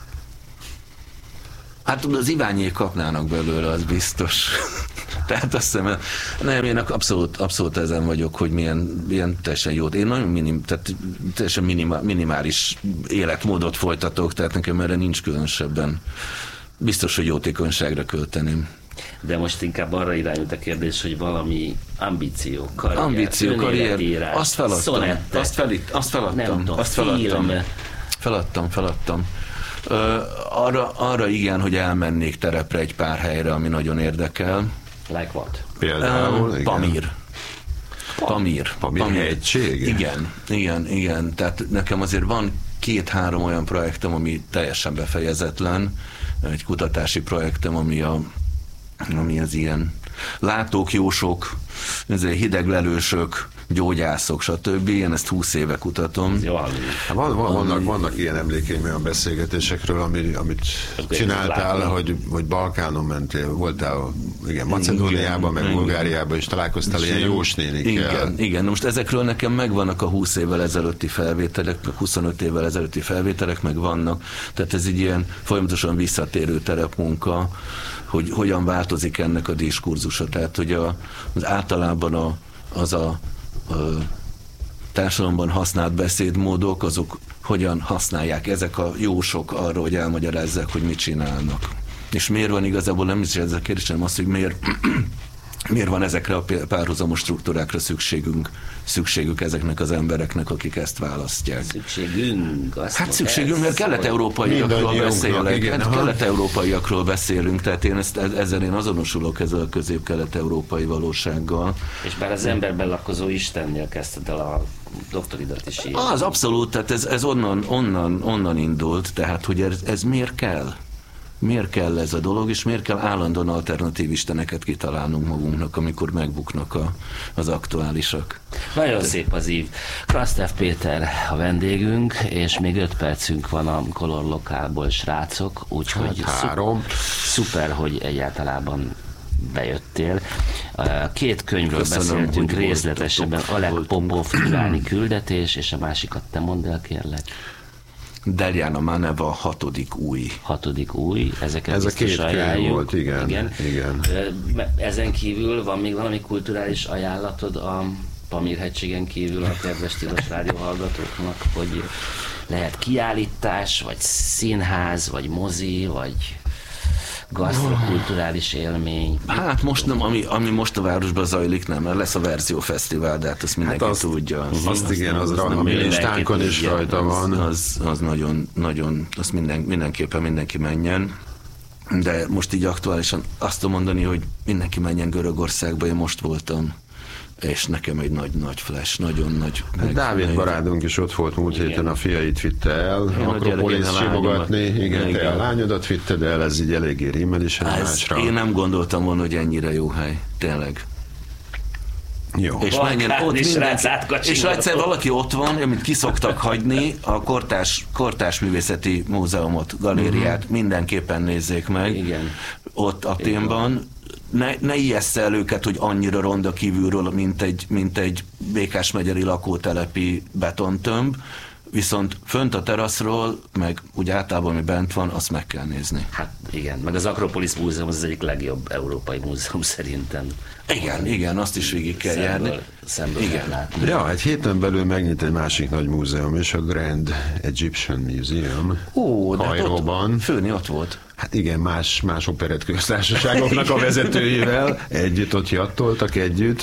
Hát az Iványék kapnának belőle, az biztos. Tehát azt hiszem, nem, én abszolút ezen vagyok, hogy milyen teljesen jót. Én nagyon teljesen minimális életmódot folytatok, tehát nekem erre nincs különösebben. Biztos, hogy jótékonyságra költeném. De most inkább arra irányult a kérdés, hogy valami ambíció, karrier, azt feladtam. Szonettek, azt feladtam. Nem tudom, film. Feladtam. Arra igen, hogy elmennék terepre egy pár helyre, ami nagyon érdekel. Like what? Például, Pamír hegység? Igen. Tehát nekem azért van 2-3 olyan projektem, ami teljesen befejezetlen. Egy kutatási projektem, ami az ilyen látók, jósok, hideglelősök, gyógyászok, stb. Én ezt 20 éve kutatom. Vannak ilyen emlékeim olyan beszélgetésekről, amit csináltál, hogy Balkánon mentél, voltál Macedóniában, meg Bulgáriában, és találkoztál ilyen jósnénikkel. Igen, most ezekről nekem megvannak a 20 évvel ezelőtti felvételek, 25 évvel ezelőtti felvételek, meg vannak. Tehát ez egy ilyen folyamatosan visszatérő terepmunka, hogy hogyan változik ennek a diskurzusa. Tehát, hogy az általában az a társadalomban használt beszédmódok, azok hogyan használják ezek a jósok arra, hogy elmagyarázzák, hogy mit csinálnak. És miért van igazából, nem is ez a kérdés, hanem az, hogy miért van ezekre a párhuzamos struktúrákra szükségük ezeknek az embereknek, akik ezt választják. Szükségünk, mert kelet-európaiakról beszélünk, tehát ezzel azonosulok ezzel a közép-kelet-európai valósággal. És bár az emberben lakozó Istennél kezdted el a doktoridat is írni. Az abszolút, tehát ez onnan indult, tehát hogy ez miért kell? Miért kell ez a dolog, és miért kell állandóan alternatív isteneket kitalálnunk magunknak, amikor megbuknak az aktuálisak? Nagyon szép az ív. Krasztev Péter a vendégünk, és még 5 percünk van a Color Lokálból, srácok, úgyhogy szuper, hogy egyáltalán bejöttél. 2 könyvről beszéltünk részletesebben, Oleg Popov Uráni küldetés, és a másikat te mondd el, kérlek. Derjana Maneva 6. új. 6. új, ezeket ez biztos ajánljuk. Volt, igen. Ezen kívül van még valami kulturális ajánlatod a Pamír-hegységen kívül a kedves tilos rádióhallgatóknak, hogy lehet kiállítás, vagy színház, vagy mozi, vagy gasztrokulturális élmény. Hát most nem, ami most a városban zajlik, nem, mert lesz a Verziófesztivál, de hát azt mindenki tudja. A mi listánkon is rajta van. Az nagyon, azt mindenképpen mindenki menjen. De most így aktuálisan azt tudom mondani, hogy mindenki menjen Görögországba, én most voltam. És nekem egy nagy flash, nagyon nagy. Dávid barátunk is ott volt múlt héten, a fiait vitte el, Akropolis simogatni, igen, te a lányodat vitted el, ez így eléggé rímel is egymásra. Én nem gondoltam volna, hogy ennyire jó hely, tényleg. Jó. És menjen ott és ha egyszer valaki ott van, amit kiszoktak hagyni, a Kortárs Művészeti Múzeumot, galériát mindenképpen nézzék meg. Igen. Ott Athénban. Ne ijesssze el őket, hogy annyira ronda kívülről, mint egy Békás-megyeri lakótelepi betontömb, viszont fönt a teraszról, meg úgy általában, ami bent van, azt meg kell nézni. Hát igen, meg az Akropolis Múzeum az egyik legjobb európai múzeum szerintem. Igen, azt is végig kell járni. Szemből látni. Ja, egy héten belül megnyit egy másik nagy múzeum, és a Grand Egyptian Museum Kairóban. Főni ott volt. Hát igen, más operett köztársaságoknak a vezetőivel együtt ott jattoltak együtt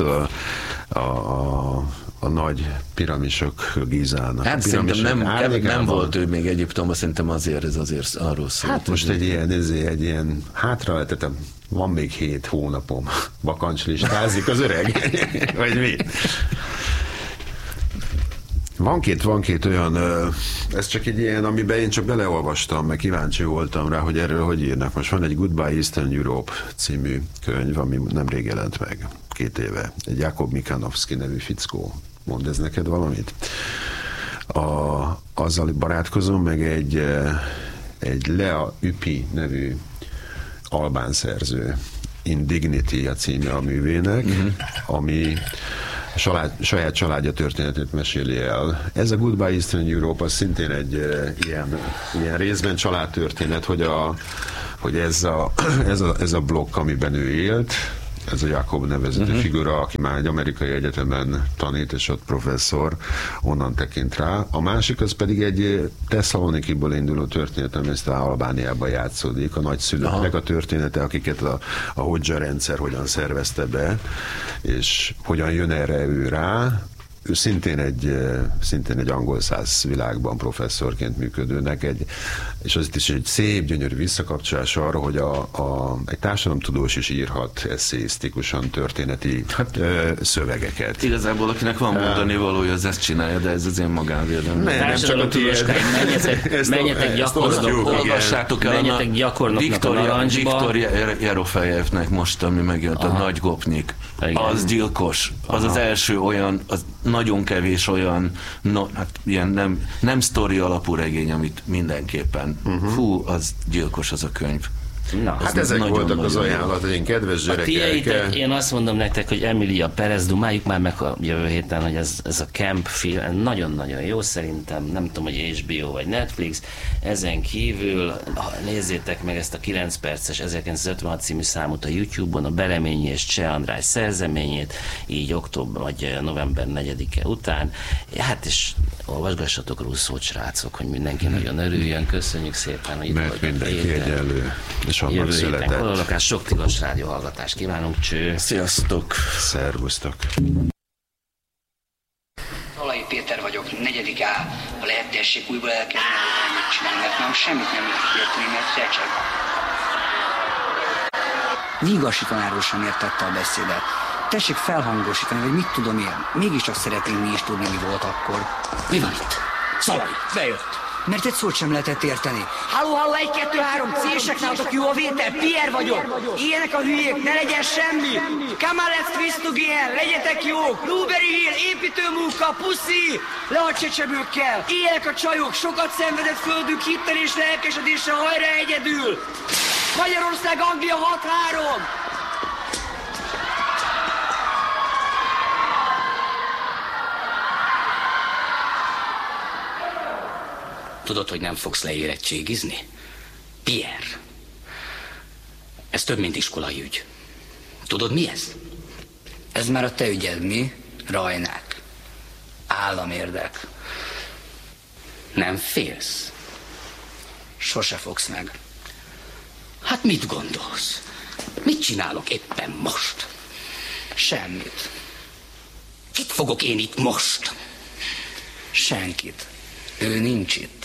a nagy piramisok Gizának. Hát szerintem nem volt ő még Egyiptomban, szerintem ez azért arról szólt. Hát most egy ilyen hátra lehetettem, van még 7 hónapom, bakancslistázik az öreg, vagy mi? Van két olyan, ez csak egy ilyen, amiben én csak beleolvastam, meg kíváncsi voltam rá, hogy erről hogy írnak. Most van egy Goodbye Eastern Europe című könyv, ami nemrég jelent meg, 2 éve. Egy Jakob Mikanovszki nevű fickó. Mondd ez neked valamit? Azzal barátkozom, meg egy Lea Ypi nevű albán szerző. Indignity a címe a művének, ami saját családja történetét meséli el. Ez a Goodbye Eastern Europe az szintén egy ilyen részben családtörténet, hogy ez a blokk, amiben ő élt, ez a Jakob nevezetű figura, aki már egy amerikai egyetemen tanít, és ott professzor, onnan tekint rá. A másik az pedig egy Tesszalonikiból induló történet, ami ezt Albániában játszódik, a nagyszülőknek a története, akiket a Hodzsa rendszer hogyan szervezte be, és hogyan jön erre ő rá. Ő szintén egy angol száz világban professzorként működőnek, és az itt is egy szép, gyönyörű visszakapcsolás arra, hogy egy társadalomtudós is írhat eszéisztikusan történeti szövegeket. Igazából akinek van mondani valója, az ezt csinálja, de ez az én magánvédelem. Nem csak a tiéd. Menjetek gyakornoknak a Narancsba. Viktor Jerofejevnek most, ami megjött, a Nagy Gopnik. Az gyilkos. Az az első olyan, az nagyon kevés olyan, ilyen nem sztori alapú regény, amit mindenképpen, az gyilkos az a könyv. Na, hát ezek voltak az ajánlataink, kedves gyerekek. Én azt mondom nektek, hogy Emilia Perez, dumáljuk már meg a jövő héten, hogy ez a Camp film nagyon-nagyon jó szerintem, nem tudom, hogy HBO vagy Netflix, ezen kívül nézzétek meg ezt a 9 perces 1956 című számot a YouTube-on, a Bereményi és Cseh András szerzeményét, így október vagy november 4-e után. Hát és olvasgassatok Rousseau-t, srácok, hogy mindenki nagyon örüljön. Köszönjük szépen, hogy itt mert mindenki egyenlő. Jövő héten Kolorokás, sok tilos rádió hallgatást kívánunk, cső! Sziasztok! Szervusztok! Alai Péter vagyok, 4. A. Ha lehet, tessék újból elkezdeni, hogy csinálni, mert már semmit nem lehet érteni, mert recseg. Vigasi tanárról sem értette a beszédet. Tessék felhangosítani, vagy mit tudom én. Mégiscsak szeretnénk mi is tudni, mi volt akkor. Mi van itt? Szalai, bejött! Mert egy szót sem lehetett érteni. Halló, 1, 2, 3, C-sek nálatok jó a vétel, Pierre vagyok. Ilyenek a hülyék, ne legyen semmi. Come on, let's twist again, legyetek jók. Blueberry Hill, építőmunka, puszi. Le a csecsemőkkel. Ilyenek a csajok, sokat szenvedett földünk, hittel és lelkesedésre, hajrá egyedül. Magyarország, Anglia 6-3. Tudod, hogy nem fogsz leérettségizni? Pierre. Ez több, mint iskolai ügy. Tudod, mi ez? Ez már a te ügyed, mi? Rajnák. Államérdek. Nem félsz? Sose fogsz meg. Hát mit gondolsz? Mit csinálok éppen most? Semmit. Kit fogok én itt most? Senkit. Ő nincs itt.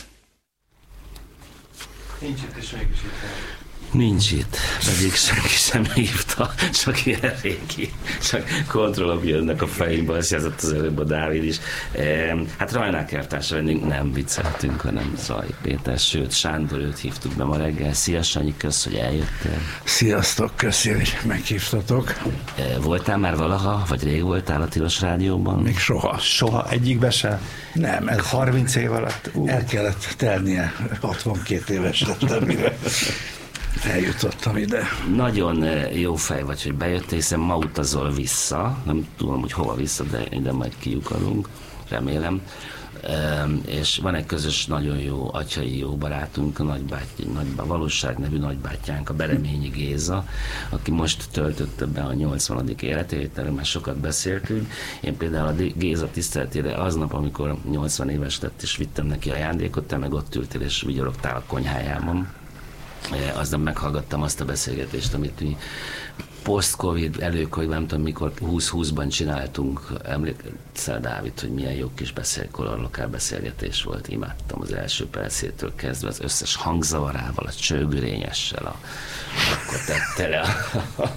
Nincs itt, és mégis itt van. Nincs itt, pedig senki sem hívta, csak ilyen régi, csak kontrollok jönnek a fejünkbe, azt jelzett az előbb a Dávid is. Hát Rajnák elvtársa vendünk, nem vicceltünk, hanem Szalai Péter, sőt Sándor, őt hívtuk be ma reggel. Szia Sanyi, kösz, hogy eljöttél. Sziasztok, köszi, hogy meghívtatok. Voltál már valaha, vagy rég voltál a Tilos Rádióban? Még soha. Soha, egyikbe sem? Nem, ez 30 év alatt? El kellett telnie, 62 éves lettem, mire eljutottam ide. Nagyon jó fej vagy, hogy bejöttél, hiszen ma utazol vissza, nem tudom, hogy hova vissza, de ide majd kiukadunk, remélem. És van egy közös, nagyon jó, atyai jó barátunk, a valóság nevű nagybátyánk, a Bereményi Géza, aki most töltötte be a 80. életét, erről már sokat beszéltünk. Én például a Géza tiszteletére aznap, amikor 80 éves lett, és vittem neki ajándékot, te meg ott ültél és vigyorogtál a konyhájában. Aznap meghallgattam azt a beszélgetést, amit mi post-covid, előkovid, nem tudom mikor, 20-20-ban csináltunk. Emlékszel, Dávid, hogy milyen jó kis kolorlokál beszélgetés volt. Imádtam az első percétől kezdve, az összes hangzavarával, a csőgürényessel, akkor tette le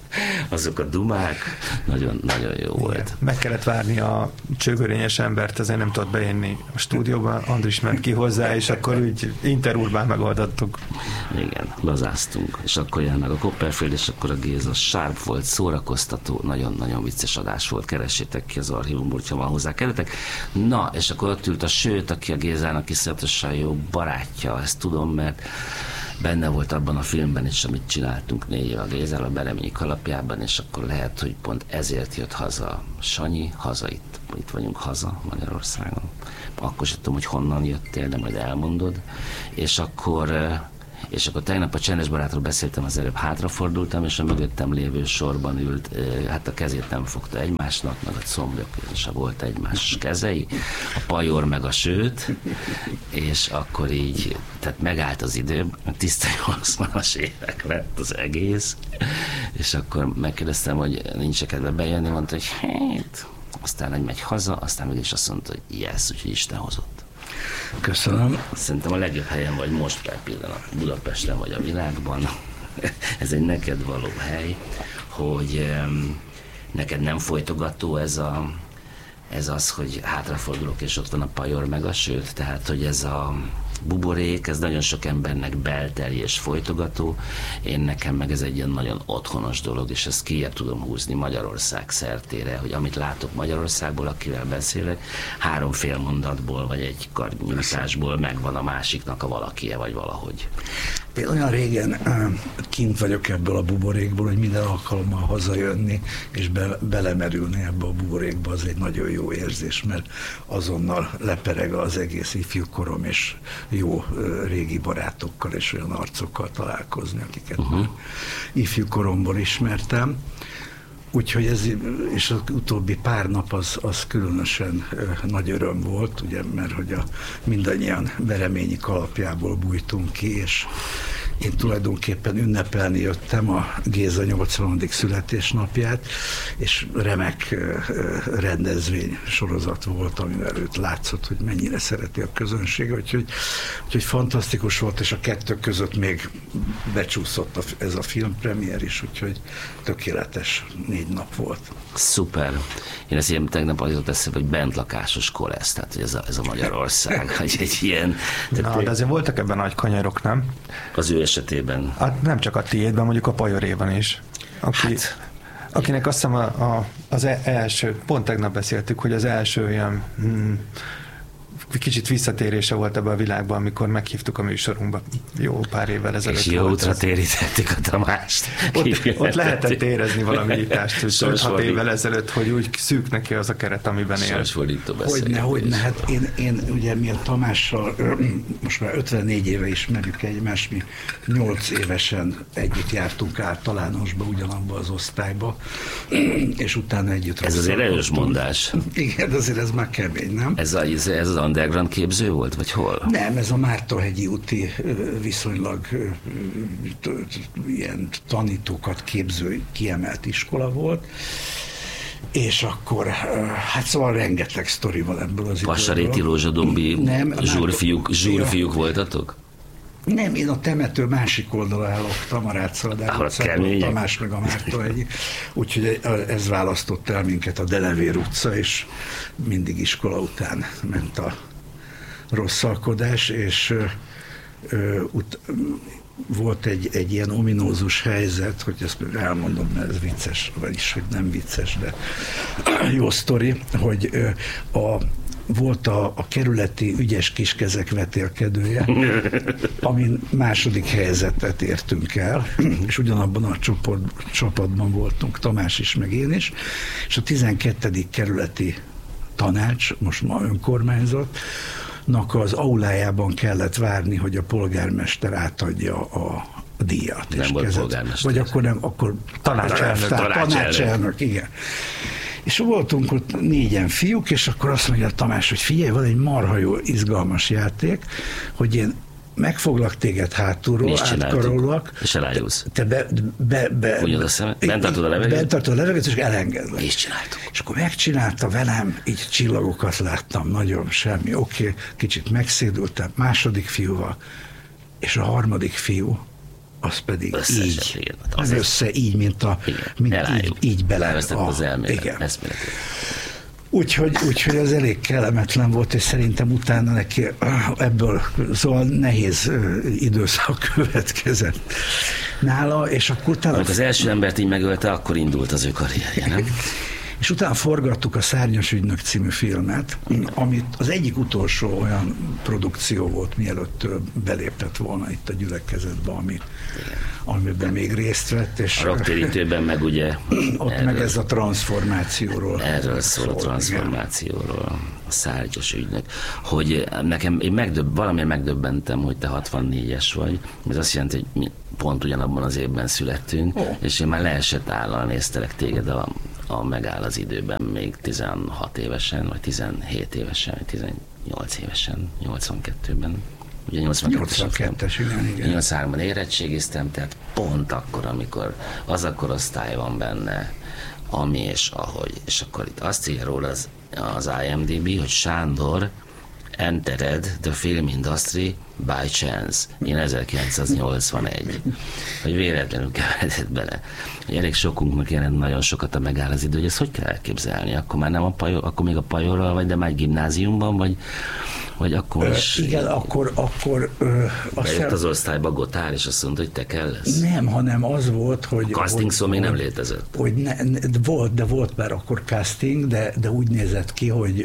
azok a dumák, nagyon, nagyon jó volt. Meg kellett várni a csőgörényes embert, ezért nem tudott bejönni a stúdióba, Andris ment ki hozzá, és akkor úgy interurbán megoldottuk. Igen, lazáztunk, és akkor jön meg a Copperfield, és akkor a Géza sárp volt, szórakoztató, nagyon-nagyon vicces adás volt, keressétek ki az archívumból, ha van hozzá kerültek. Na, és akkor ott ült a Sőt, aki a Gézának iszonyatosan jó barátja, ezt tudom, mert benne volt abban a filmben is, amit csináltunk 4 év a Gézával, a Bereményi kalapjában, és akkor lehet, hogy pont ezért jött haza Sanyi, haza itt vagyunk haza Magyarországon. Akkor sem tudom, hogy honnan jöttél, de majd elmondod. És akkor tegnap a Csendes Barátról beszéltem, az előbb hátrafordultam, és a mögöttem lévő sorban ült, hát a kezét nem fogta egymásnak, meg a combjak se volt egymás kezei, a Pajor meg a Sőt, és akkor így, tehát megállt az idő, tiszta 80-as évek lett az egész, és akkor megkérdeztem, hogy nincs kedve bejönni, mondta, hogy hát, aztán megy haza, aztán mégis azt mondta, hogy yes, úgyhogy Isten hozott. Köszönöm. Szerintem a legjobb helyen vagy most per pillanat, Budapesten vagy a világban. Ez egy neked való hely, hogy neked nem folytogató ez az, hogy hátrafordulok, és ott van a Pajor meg a Sőt, tehát, hogy ez a buborék, ez nagyon sok embernek belteri és folytogató, nekem meg ez egy ilyen nagyon otthonos dolog, és ezt kijebb tudom húzni Magyarország szertére, hogy amit látok Magyarországból, akivel beszélek, 3 félmondatból, vagy egy karnyújtásból megvan a másiknak a valakie, vagy valahogy. Én olyan régen kint vagyok ebből a buborékból, hogy minden alkalommal hazajönni, és belemerülni ebbe a buborékba, az egy nagyon jó érzés, mert azonnal lepereg az egész ifjúkorom, és jó régi barátokkal és olyan arcokkal találkozni, akiket ifjúkoromból ismertem. Úgyhogy ez, és az utóbbi pár nap az különösen nagy öröm volt, ugye, mert hogy mindannyian Bereményi kalapjából bújtunk ki, és én tulajdonképpen ünnepelni jöttem a Géza 80. születésnapját, és remek rendezvény sorozat volt, amivel őt látszott, hogy mennyire szereti a közönség, úgyhogy fantasztikus volt, és a kettő között még becsúszott ez a filmpremiér is, úgyhogy tökéletes 4 nap volt. Szuper. Én ezt ilyen tegnap az jutott eszembe, hogy bentlakásos kolesz, tehát hogy ez a Magyarország, hogy egy ilyen... Na, de azért voltak ebben nagy kanyarok, nem? Az ő esetében. Hát nem csak a tiédben, mondjuk a Pajoréban is. Akinek azt hiszem az első, pont tegnap beszéltük, hogy az első ilyen kicsit visszatérése volt ebbe a világba, amikor meghívtuk a műsorunkba jó pár évvel ezelőtt. És jó útra térítették a Tamást. Ott lehetett érezni valami ítást, 5-6 évvel ezelőtt, hogy úgy szűk neki az a keret, amiben él. Hogyne, hát én ugye mi a Tamással most már 54 éve ismerjük egymást, mi 8 évesen együtt jártunk általánosba, ugyanabba az osztályba, és utána együtt. Ez azért erős mondás. Igen, azért ez már kemény, nem? Ez az underground képző volt, vagy hol? Nem, ez a Mártonhegyi úti viszonylag ilyen tanítókat képző kiemelt iskola volt, és akkor, hát szóval rengeteg sztori van ebből az időből. Passaréti, Rózsadombi, zsúrfiúk voltatok? Nem, én a temető másik oldalra állok, Tamarátszaldáról, Tamás meg a Mártonhegyi, úgyhogy ez választott el minket a Delevér utca, és mindig iskola után ment a rosszalkodás, és volt egy ilyen ominózus helyzet, hogy ezt elmondom, mert ez vicces, vagyis hogy nem vicces, de jó sztori, hogy volt a kerületi ügyes kiskezek vetélkedője, amin második helyzetet értünk el, és ugyanabban a csapatban voltunk, Tamás is, meg én is, és a 12. kerületi tanács, most ma önkormányzatnak az aulájában kellett várni, hogy a polgármester átadja a díjat. Nem volt polgármester. Vagy akkor nem, akkor tanácselnök, igen. És voltunk ott 4-en fiúk, és akkor azt mondja Tamás, hogy figyelj, van egy marha jó, izgalmas játék, hogy én megfoglak téged hátulról, átkarollak. És elájulsz. Te Ugyan a szemed? Bent tartod a levegőt? Bent tartod a levegőt, és elengedlek. És csináltuk. És akkor megcsinálta velem, így csillagokat láttam, nagyon semmi. Oké, kicsit megszédültem, második fiúval, és a harmadik fiú az pedig összeesett, így, igen. az össze így, mint így bele. Az elmélet, eszmélet. Úgyhogy az elég kellemetlen volt, és szerintem utána neki ebből szóval nehéz időszak következett nála, és akkor utána... Amikor az első embert így megölte, akkor indult az ő karrierje, nem? És utána forgattuk a Szárnyas ügynök című filmet, amit az egyik utolsó olyan produkció volt, mielőtt belépett volna itt a gyülekezetbe, amiben még részt vett. És a Rocktérítőben meg ugye... Ott erről, meg ez a transformációról. Erről szól a transformációról, a Szárnyas ügynök. Hogy nekem, valamiért megdöbbentem, hogy te 64-es vagy, ez azt jelenti, hogy mi pont ugyanabban az évben születtünk, és én már leesett állal néztelek téged a Megáll az időben még 16 évesen, vagy 17 évesen, vagy 18 évesen, 82-ben. Ugye 82-es, igen. 83-ban érettségiztem, tehát pont akkor, amikor az a korosztály van benne, ami és ahogy. És akkor itt azt írja róla az IMDb, hogy Sándor entered the film industry by chance in 1981. Hogy véletlenül keveredett bele. Hogy elég sokunknak jelent nagyon sokat a Megáll az idő, hogy ezt hogy kell elképzelni? Akkor már nem akkor még a Pajorral vagy, de már egy gimnáziumban, vagy akkor is... Igen, akkor bejött az osztályba Gotár, és azt mondta, hogy te kell lesz. Nem, hanem az volt, hogy... A casting szó még nem létezett. Hogy volt már akkor casting, de úgy nézett ki, hogy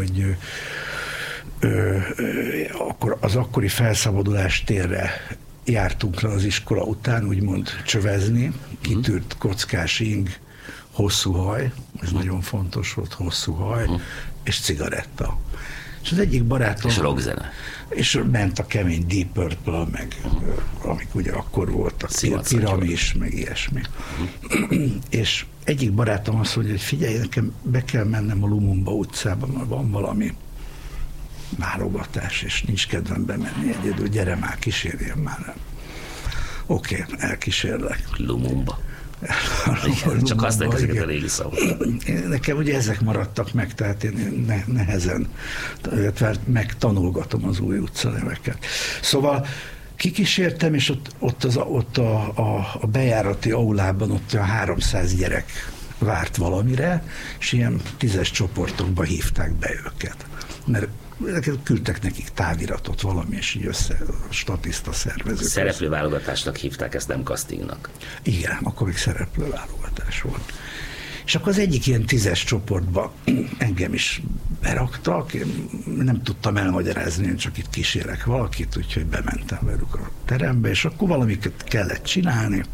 akkor az akkori felszabadulás térre jártunk le az iskola után, úgymond csövezni, kitűrt kockás ing, hosszú haj, ez nagyon fontos volt, hosszú haj, és cigaretta. És az egyik barátom... És rockzene. És ment a kemény Deep Purple, meg amik ugye akkor voltak, Piramis, meg ilyesmi. És egyik barátom azt mondja, hogy figyelj, nekem be kell mennem a Lumumba utcába, mert van valami válogatás, és nincs kedvem bemenni egyedül, gyere már, kísérjen már. Oké, elkísérlek. Lumumba. Csak használják ezeket a régi szavak. Nekem ugye ezek maradtak meg, tehát én nehezen megtanulgatom az új utcaneveket. Szóval kikísértem, és ott a bejárati aulában ott olyan 300 gyerek várt valamire, és ilyen 10-es csoportokba hívták be őket. Mert küldtek nekik táviratot valami, és így statiszta szervezők. Szereplőválogatásnak hívták, ezt nem castingnak. Igen, akkor még szereplőválogatás volt. És akkor az egyik ilyen 10-es csoportba engem is beraktak, én nem tudtam elmagyarázni, én csak itt kísérek valakit, úgyhogy bementem velük a terembe, és akkor valamiket kellett csinálni.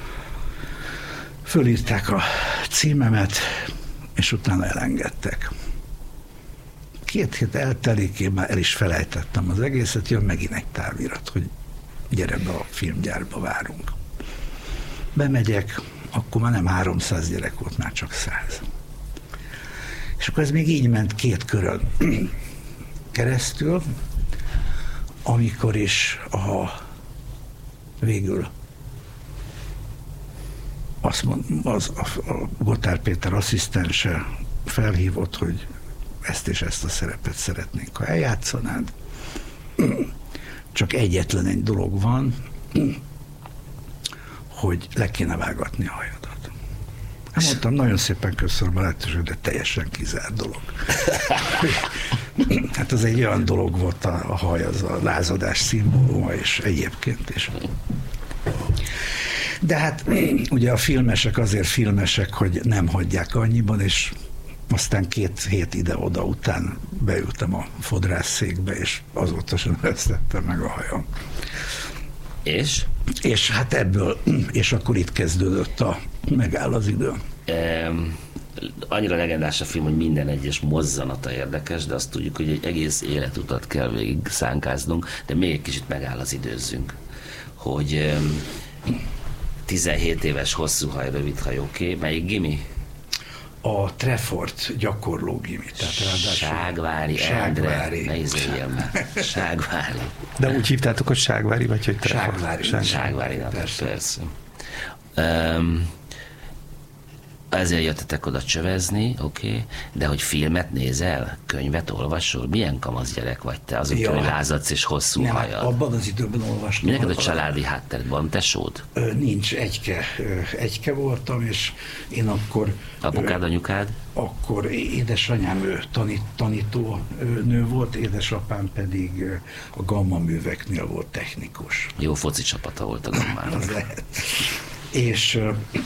Fölírták a címemet, és utána elengedtek. 2 hét eltelik, én már el is felejtettem az egészet, jön megint egy távirat, hogy gyere be a filmgyárba, várunk. Bemegyek, akkor már nem 300 gyerek volt, már csak 100. És akkor ez még így ment 2 körön keresztül, amikor is végül azt a Gotár Péter asszisztense felhívott, hogy ezt és ezt a szerepet szeretnénk, ha eljátszanád. Csak egyetlen egy dolog van, hogy le kéne vágatni a hajadat. Mondtam, nagyon szépen köszönöm a lehetőséget, de teljesen kizárt dolog. Hát az egy olyan dolog volt a haj, az a lázadás szimbóluma, és egyébként is. De hát ugye a filmesek azért filmesek, hogy nem hagyják annyiban, és aztán 2 hét ide-oda után beültem a fodrásszékbe, és azóta sem vesztettem meg a hajam. És? És hát ebből, és akkor itt kezdődött a Megáll az idő. Annyira legendás a film, hogy minden egyes mozzanata érdekes, de azt tudjuk, hogy egy egész életutat kell végig szánkáznunk, de még egy kicsit megáll az időzzünk. Hogy 17 éves hosszú haj, rövid haj, oké. Melyik gimi? A Treffort gyakorló gimi. Ságvári Endre. Ne izéljél már. Ságvári. De úgy hívtátok, hogy Ságvári, vagy hogy Treffort? Ságvári, persze. ezért jöttetek oda csövezni, oké, de hogy filmet nézel, könyvet olvasol, milyen kamasz gyerek vagy te, azok, hogy lázadsz és hosszú hajad? Abban az időben olvastam. Mi neked a családi háttered van, tesód? Nincs, egyke voltam, és én akkor... Apukád, anyukád? Akkor édesanyám tanító nő volt, édesapám pedig a Gamma műveknél volt technikus. Jó foci csapata volt a Gammának. És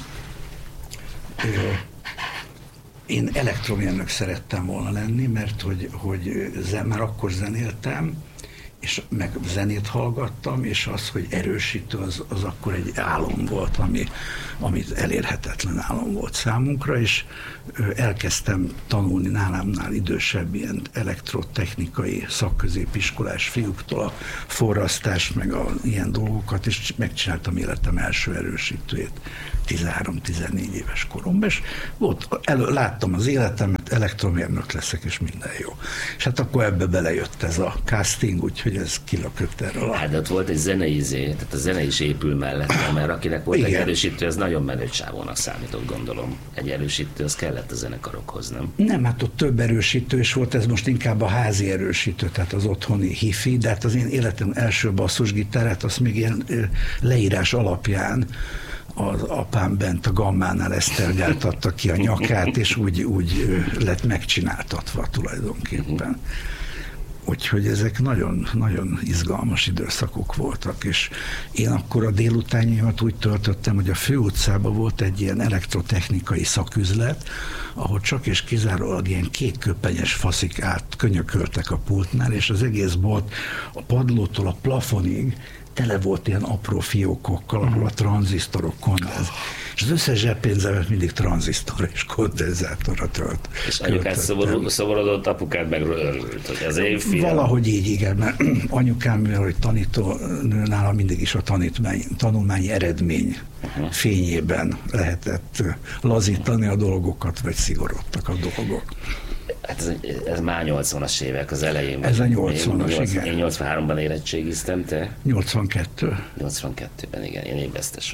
én elektromérnök szerettem volna lenni, mert hogy már akkor zenéltem, és meg zenét hallgattam, és az, hogy erősítő, az akkor egy álom volt, ami elérhetetlen álom volt számunkra, és elkezdtem tanulni nálamnál idősebb ilyen elektrotechnikai szakközépiskolás fiúktól a forrasztást, meg ilyen dolgokat, és megcsináltam életem első erősítőjét 13-14 éves koromban, és láttam az életemet, elektromérnök leszek, és minden jó. És hát akkor ebbe belejött ez a casting, úgyhogy ez kilökött erről. Hát ott volt egy zenei tehát a zene is épül mellette, mert akinek volt egy erősítő, az nagyon menő csávónak számított, gondolom. Egy erősítő, az kellett a zenekarokhoz, nem? Nem, hát ott több erősítő is volt, ez most inkább a házi erősítő, tehát az otthoni hifi, de hát az én életem első basszusgitárát, azt még ilyen leírás alapján az apám bent a Gammánál esztergáltatta ki a nyakát, és úgy lett megcsináltatva tulajdonképpen. Úgyhogy ezek nagyon, nagyon izgalmas időszakok voltak, és én akkor a délutánjaimat úgy töltöttem, hogy a Főutcában volt egy ilyen elektrotechnikai szaküzlet, ahol csak és kizárólag ilyen kékköpenyes faszik könyököltek a pultnál, és az egész bolt a padlótól a plafonig tele volt ilyen apró fiókokkal, ahol a tranzisztorok és az összes zseppénzemet mindig tranzisztorra és kondenzátorra tölt. És anyukád szomorodott, apukád meg örült, hogy az én fiam. Valahogy így, igen, mert anyukám, mivel hogy tanítónő, nála mindig is a tanulmányi eredmény fényében lehetett lazítani a dolgokat, vagy szigorodtak a dolgok. Hát ez már 80-as évek az elején. Ez a 80-as, igen. Én 83-ban érettségiztem, te? 82. 82-ben, igen, én évesztes,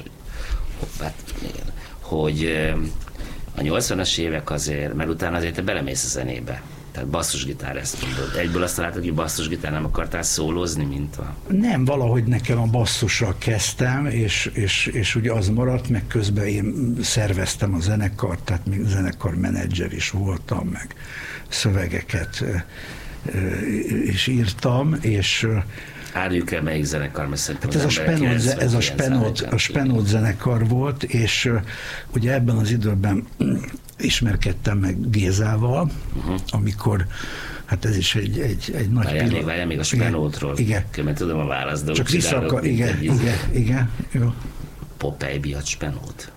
hogy a 80-as évek azért, mert utána azért te belemész a zenébe. Tehát basszusgitár, ezt mondod. Egyből azt találtad, hogy basszusgitár, nem akartál szólózni, mint a... Nem, valahogy nekem a basszussal kezdtem, és ugye az maradt, meg közben én szerveztem a zenekart, tehát még zenekarmenedzser is voltam, meg szövegeket is írtam, és árjuk el, melyik zenekar, mert szerintem hát ez a Spenót zenekar volt, és ugye ebben az időben ismerkedtem meg Gézával, amikor, hát ez is egy nagy pillanat. Várjál még a Spenótról. Igen. Mert tudom a választ, de csak visszakar, igen. Jó. Popeye miatt Spenót.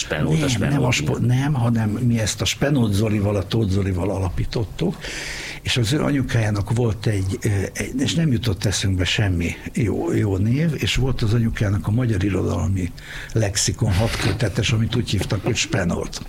Nem, hanem mi ezt a Spenót Zolival, a Tóth Zolival alapítottuk, és az ő anyukájának volt és nem jutott eszünkbe semmi jó név, és volt az anyukájának a magyar irodalmi lexikon 6 kötetes, amit úgy hívtak, hogy Spenót.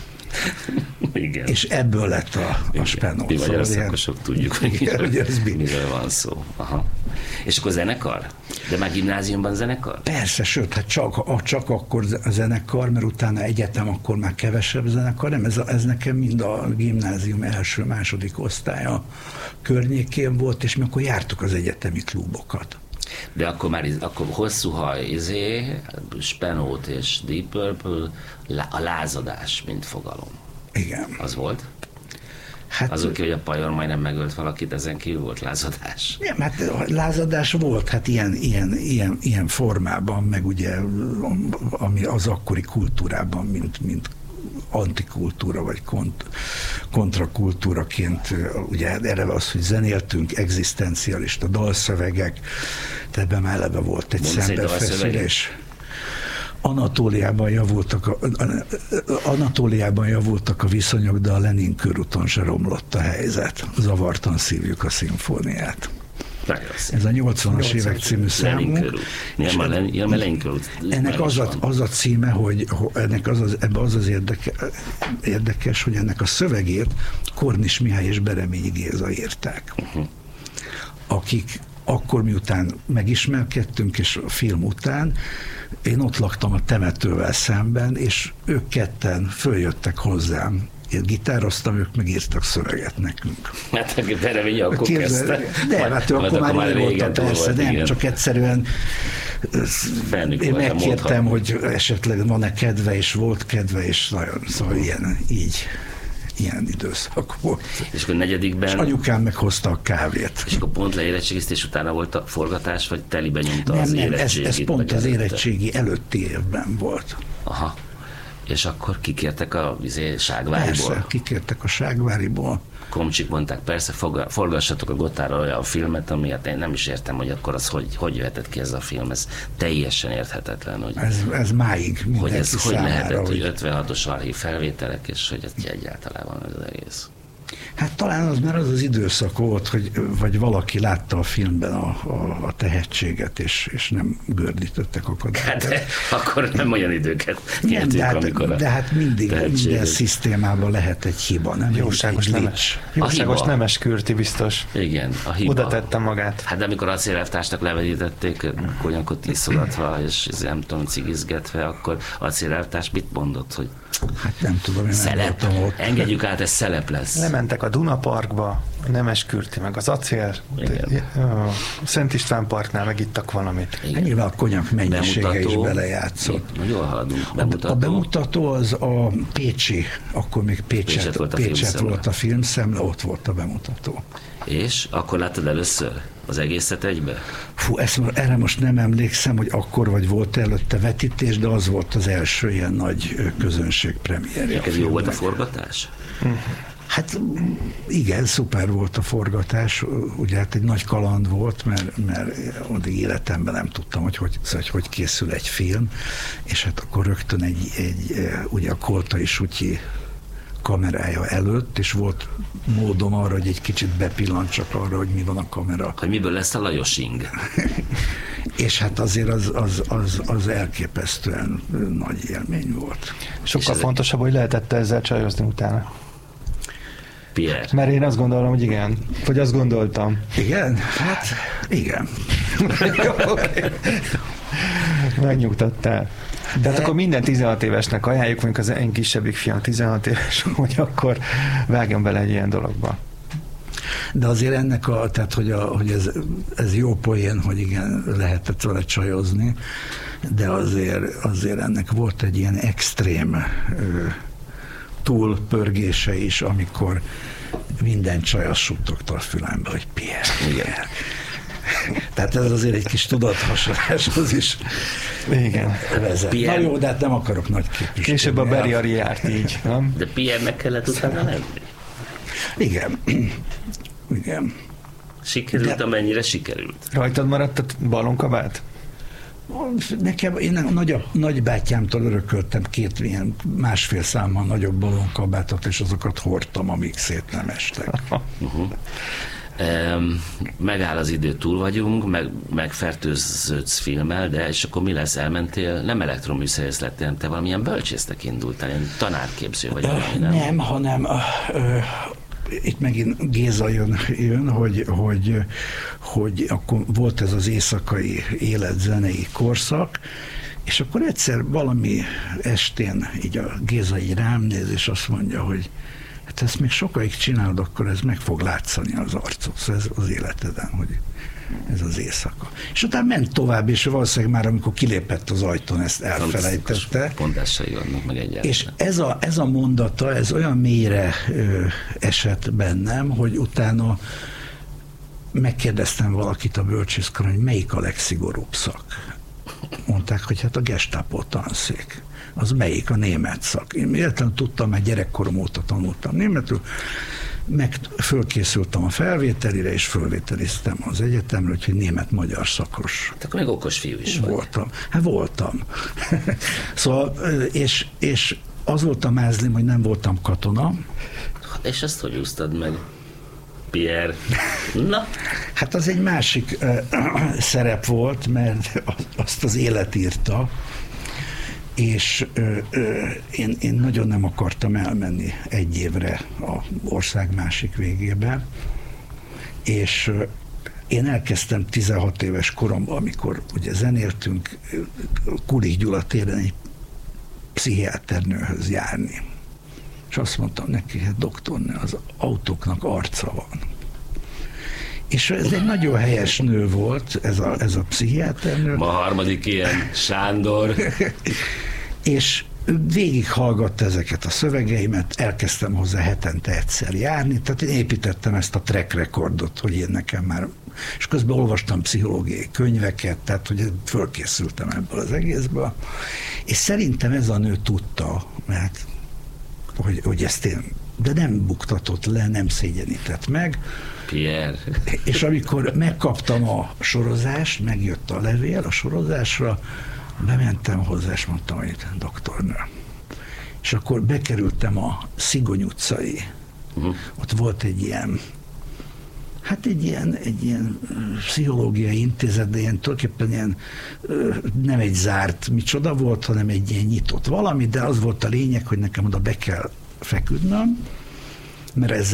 Igen. És ebből lett a Spenót. Mi magyar szakosok tudjuk, hogy miről van szó. Aha. És akkor zenekar? De már gimnáziumban zenekar? Persze, sőt, hát csak akkor zenekar, mert utána egyetem akkor már kevesebb zenekar, nem, ez nekem mind a gimnázium első-második osztálya környékén volt, és mi akkor jártuk az egyetemi klubokat. De akkor hosszú haj, Spenót és Deep Purple, a lázadás, mint fogalom. Igen. Az volt? Hát, azok, hogy a Pajor majdnem megölt valakit, ezen kívül volt lázadás? Nem, hát lázadás volt, hát ilyen formában, meg ugye ami az akkori kultúrában, mint antikultúra, vagy kontrakultúraként, ugye erre az, hogy zenéltünk, egzisztencialista dalszövegek, tehát ebben már eleve volt egy szembefeszülés. Anatóliában javultak a viszonyok, de a Lenin körúton se romlott a helyzet. Zavartan szívjuk a szimfóniát. Ez a 80-as évek című számunk. Ennek az a címe, hogy ebben az érdekes, hogy ennek a szövegét Kornis Mihály és Bereményi Géza írták. akkor miután megismerkedtünk, és a film után, én ott laktam a temetővel szemben, és ők ketten följöttek hozzám. Én gitároztam, ők meg írtak szöveget nekünk. Hát Beremény akkor kezdte. De hát akkor már régóta, persze, nem, igen. Csak egyszerűen én megkértem, hogy esetleg van-e kedve, és volt kedve, és nagyon, szóval ilyen időszak volt. És akkor negyedikben... És anyukám meghozta a kávét. És akkor pont leérettségiztés utána volt a forgatás, vagy telibe nyomta az érettségit? Ez pont az érettségi előtti évben volt. Aha. És akkor kikértek a Ságváriból? Persze, kikértek a Ságváriból. Komcsik mondták, persze, forgassatok a Gotthardral olyan filmet, amiért én nem is értem, hogy akkor az hogy jöhetett ki ez a film. Ez teljesen érthetetlen. Hogy ez máig hogy ez számára, hogy lehetett, hogy 56-os archív felvételek, és hogy ez egyáltalán ez az egész. Hát talán az már az időszak volt, hogy vagy valaki látta a filmben a tehetséget, és nem gördítettek akadályt. Hát akkor nem olyan időket nyertünk, amikor de hát mindig minden szisztémában lehet egy hiba, nem? Jóságos nemes Kürti biztos. Igen, a hiba. Oda tette magát. Hát de amikor acélelvtársnak levedítették, konyankot iszogatva, és nem tudom, cigizgetve, akkor acélelvtárs mit mondott, hogy hát nem tudom, én szelep. Engedjük át, ez szelep lesz. Lementek a Dunaparkba, a Nemes Kürti, meg az acél. A Szent István parknál megittak valamit. Hát nyilván a konyak mennyisége is belejátszott. Jól haladunk. A bemutató az a Pécsi, akkor még Pécset volt a filmszemle, ott volt a bemutató. És akkor láttad először az egészet egybe? Fú, erre most nem emlékszem, hogy akkor vagy volt előtte vetítés, de az volt az első ilyen nagy közönségpremierje. Ez jó volt a forgatás? Hát igen, szuper volt a forgatás, ugye hát egy nagy kaland volt, mert addig életemben nem tudtam, hogy készül egy film, és hát akkor rögtön egy ugye a Koltai Sutyi kamerája előtt, és volt módom arra, hogy egy kicsit bepillantsak arra, hogy mi van a kamera. Hogy miből lesz a Lajosing. És hát azért az elképesztően nagy élmény volt. Sokkal fontosabb, hogy lehetett ezzel csajozni utána. Pierre. Mert én azt gondolom, hogy igen. Vagy azt gondoltam. Igen? Hát igen. Megnyugtattál. De hát akkor minden 16 évesnek ajánljuk, mondjuk az én kisebbik fiam 16 éves, hogy akkor vágjon bele egy ilyen dologba. De azért ennek tehát hogy ez jó poén, hogy igen, lehetett vele csajozni, de azért ennek volt egy ilyen extrém túlpörgése is, amikor minden csaj azt suttogta a fülembe, hogy Pierre. Tehát ez azért egy kis tudathasadáshoz is vezet. Na jó, de hát nem akarok nagy képviselni. Később a Beriari járt így, nem? De Pierre-nek kellett utána lenni? Igen. Igen. Sikerült, amennyire sikerült. Rajtad maradt a balonkabát? Nekem, én nagybátyámtól örököltem 2 ilyen 1,5 számmal nagyobb balonkabátot, és azokat hordtam, amíg szét nem estek. Megáll az idő, túl vagyunk, megfertőződsz filmmel, de és akkor mi lesz, elmentél, nem elektroműszerész lettél, hanem te valamilyen bölcsésznek indultál, ilyen tanárképző vagy valami, nem? Nem, hanem itt megint Géza jön, hogy akkor volt ez az éjszakai életzenei korszak, és akkor egyszer valami estén így a Géza így rám néz, és azt mondja, hogy hát ezt még sokáig csinálod, akkor ez meg fog látszani az arcod, szóval ez az életeden, hogy ez az éjszaka. És utána ment tovább, és valószínűleg már amikor kilépett az ajtón, ezt elfelejtette. Pontásai vannak meg egyáltalán. És ez a mondata, ez olyan mélyre esett bennem, hogy utána megkérdeztem valakit a bölcsészkaron, hogy melyik a legszigorúbb szak. Mondták, hogy hát a Gestapo tanszék. Az melyik? A német szak. Én értem tudtam, mert gyerekkorom óta tanultam németül, meg fölkészültem a felvételire, és fölvételiztem az egyetemre, úgyhogy német-magyar szakos. Hát akkor még okos fiú is vagy. Voltam. Hát voltam. Szóval, és az volt a mázlim, hogy nem voltam katona. És ezt hogy úsztad meg, Pierre? Na? Hát az egy másik szerep volt, mert azt az élet írta, és én nagyon nem akartam elmenni 1 évre az ország másik végébe, és én elkezdtem 16 éves koromban, amikor ugye zenéltünk, Kulik Gyula téren egy pszichiáternőhöz járni. És azt mondtam neki, hogy doktornő, az autóknak arca van. És ez egy nagyon helyes nő volt, ez a pszichiáternő. Ma harmadik ilyen, Sándor. És végighallgatta ezeket a szövegeimet, elkezdtem hozzá hetente egyszer járni, tehát én építettem ezt a track recordot, hogy én nekem már, és közben olvastam pszichológiai könyveket, tehát hogy fölkészültem ebből az egészből, és szerintem ez a nő tudta, mert hogy ezt én, de nem buktatott le, nem szégyenített meg. Pierre. És amikor megkaptam a sorozást, megjött a levél a sorozásra, bementem hozzá, és mondtam, hogy doktornő. És akkor bekerültem a Szigony utcai. Ott volt egy ilyen pszichológiai intézet, de ilyen tulajdonképpen ilyen, nem egy zárt micsoda volt, hanem egy ilyen nyitott valami, de az volt a lényeg, hogy nekem oda be kell feküdnöm, mert ez